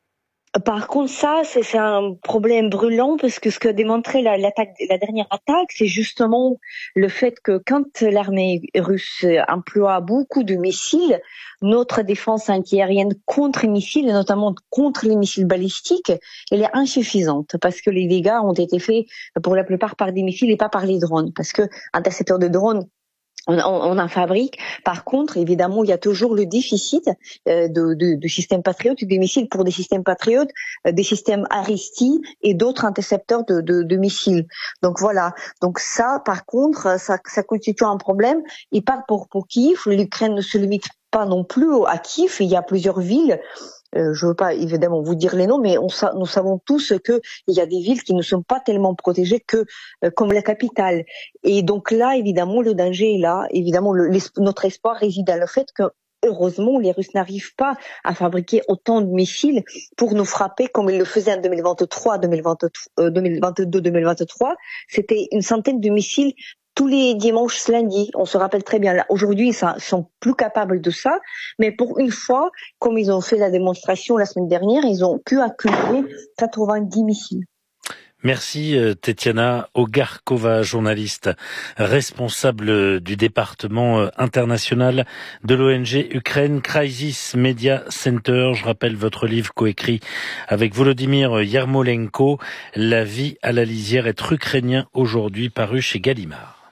Par contre, ça, c'est, c'est un problème brûlant parce que ce que a démontré la, l'attaque, la dernière attaque, c'est justement le fait que quand l'armée russe emploie beaucoup de missiles, notre défense antiaérienne contre les missiles, et notamment contre les missiles balistiques, elle est insuffisante parce que les dégâts ont été faits pour la plupart par des missiles et pas par les drones. Parce que intercepteurs de drones, On, on, on en fabrique. Par contre, évidemment, il y a toujours le déficit euh, de, de, de systèmes patriotes, des missiles pour des systèmes patriotes, euh, des systèmes Aristi et d'autres intercepteurs de, de, de missiles. Donc voilà. Donc ça, par contre, ça, ça constitue un problème. Et pas pour, pour Kiev. L'Ukraine ne se limite pas non plus à Kiev. Il y a plusieurs villes. Euh, je veux pas évidemment vous dire les noms, mais on sa- nous savons tous que il y a des villes qui ne sont pas tellement protégées que euh, comme la capitale. Et donc là, évidemment, le danger est là. Évidemment, le, notre espoir réside dans le fait que heureusement, les Russes n'arrivent pas à fabriquer autant de missiles pour nous frapper comme ils le faisaient en deux mille vingt-trois, deux mille vingt-deux, deux mille vingt-trois. C'était une centaine de missiles tous les dimanches, lundi. On se rappelle très bien. Là, aujourd'hui, ils sont plus capables de ça. Mais pour une fois, comme ils ont fait la démonstration la semaine dernière, ils ont pu accumuler quatre-vingt-dix missiles. Merci Tetiana Ogarkova, journaliste responsable du département international de l'O N G Ukraine Crisis Media Center. Je rappelle votre livre coécrit avec Volodymyr Yermolenko, La vie à la lisière, être ukrainien aujourd'hui, paru chez Gallimard.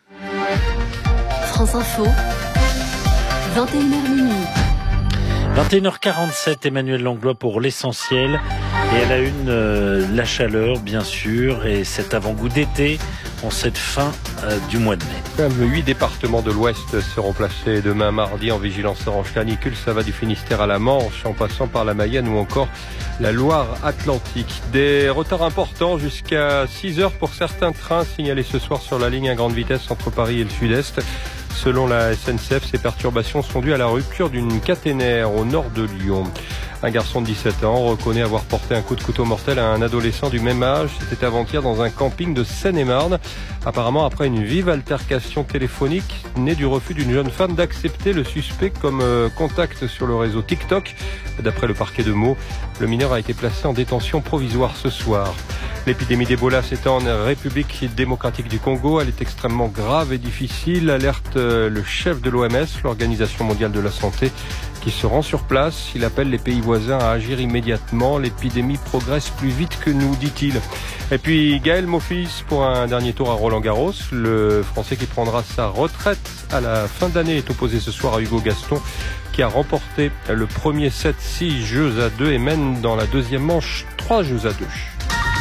France Info, vingt et une heures minuit. vingt et une heures quarante-sept, Emmanuel Langlois pour l'essentiel. Et à la une, euh, la chaleur, bien sûr, et cet avant-goût d'été en cette fin euh, du mois de mai. Huit départements de l'Ouest seront placés demain mardi en vigilance orange canicule. Ça va du Finistère à la Manche, en passant par la Mayenne ou encore la Loire-Atlantique. Des retards importants jusqu'à six heures pour certains trains signalés ce soir sur la ligne à grande vitesse entre Paris et le Sud-Est. Selon la S N C F, ces perturbations sont dues à la rupture d'une caténaire au nord de Lyon. Un garçon de dix-sept ans reconnaît avoir porté un coup de couteau mortel à un adolescent du même âge. C'était avant-hier dans un camping de Seine-et-Marne. Apparemment, après une vive altercation téléphonique née du refus d'une jeune femme d'accepter le suspect comme contact sur le réseau TikTok. D'après le parquet de Meaux, le mineur a été placé en détention provisoire ce soir. L'épidémie d'Ebola s'étend en République démocratique du Congo. Elle est extrêmement grave et difficile, alerte le chef de l'O M S, l'Organisation mondiale de la santé, qui se rend sur place. Il appelle les pays voisins à agir immédiatement. L'épidémie progresse plus vite que nous, dit-il. Et puis Gaël Monfils pour un dernier tour à Roland-Garros. Le Français qui prendra sa retraite à la fin d'année est opposé ce soir à Hugo Gaston, qui a remporté le premier set six jeux à deux et mène dans la deuxième manche trois jeux à deux.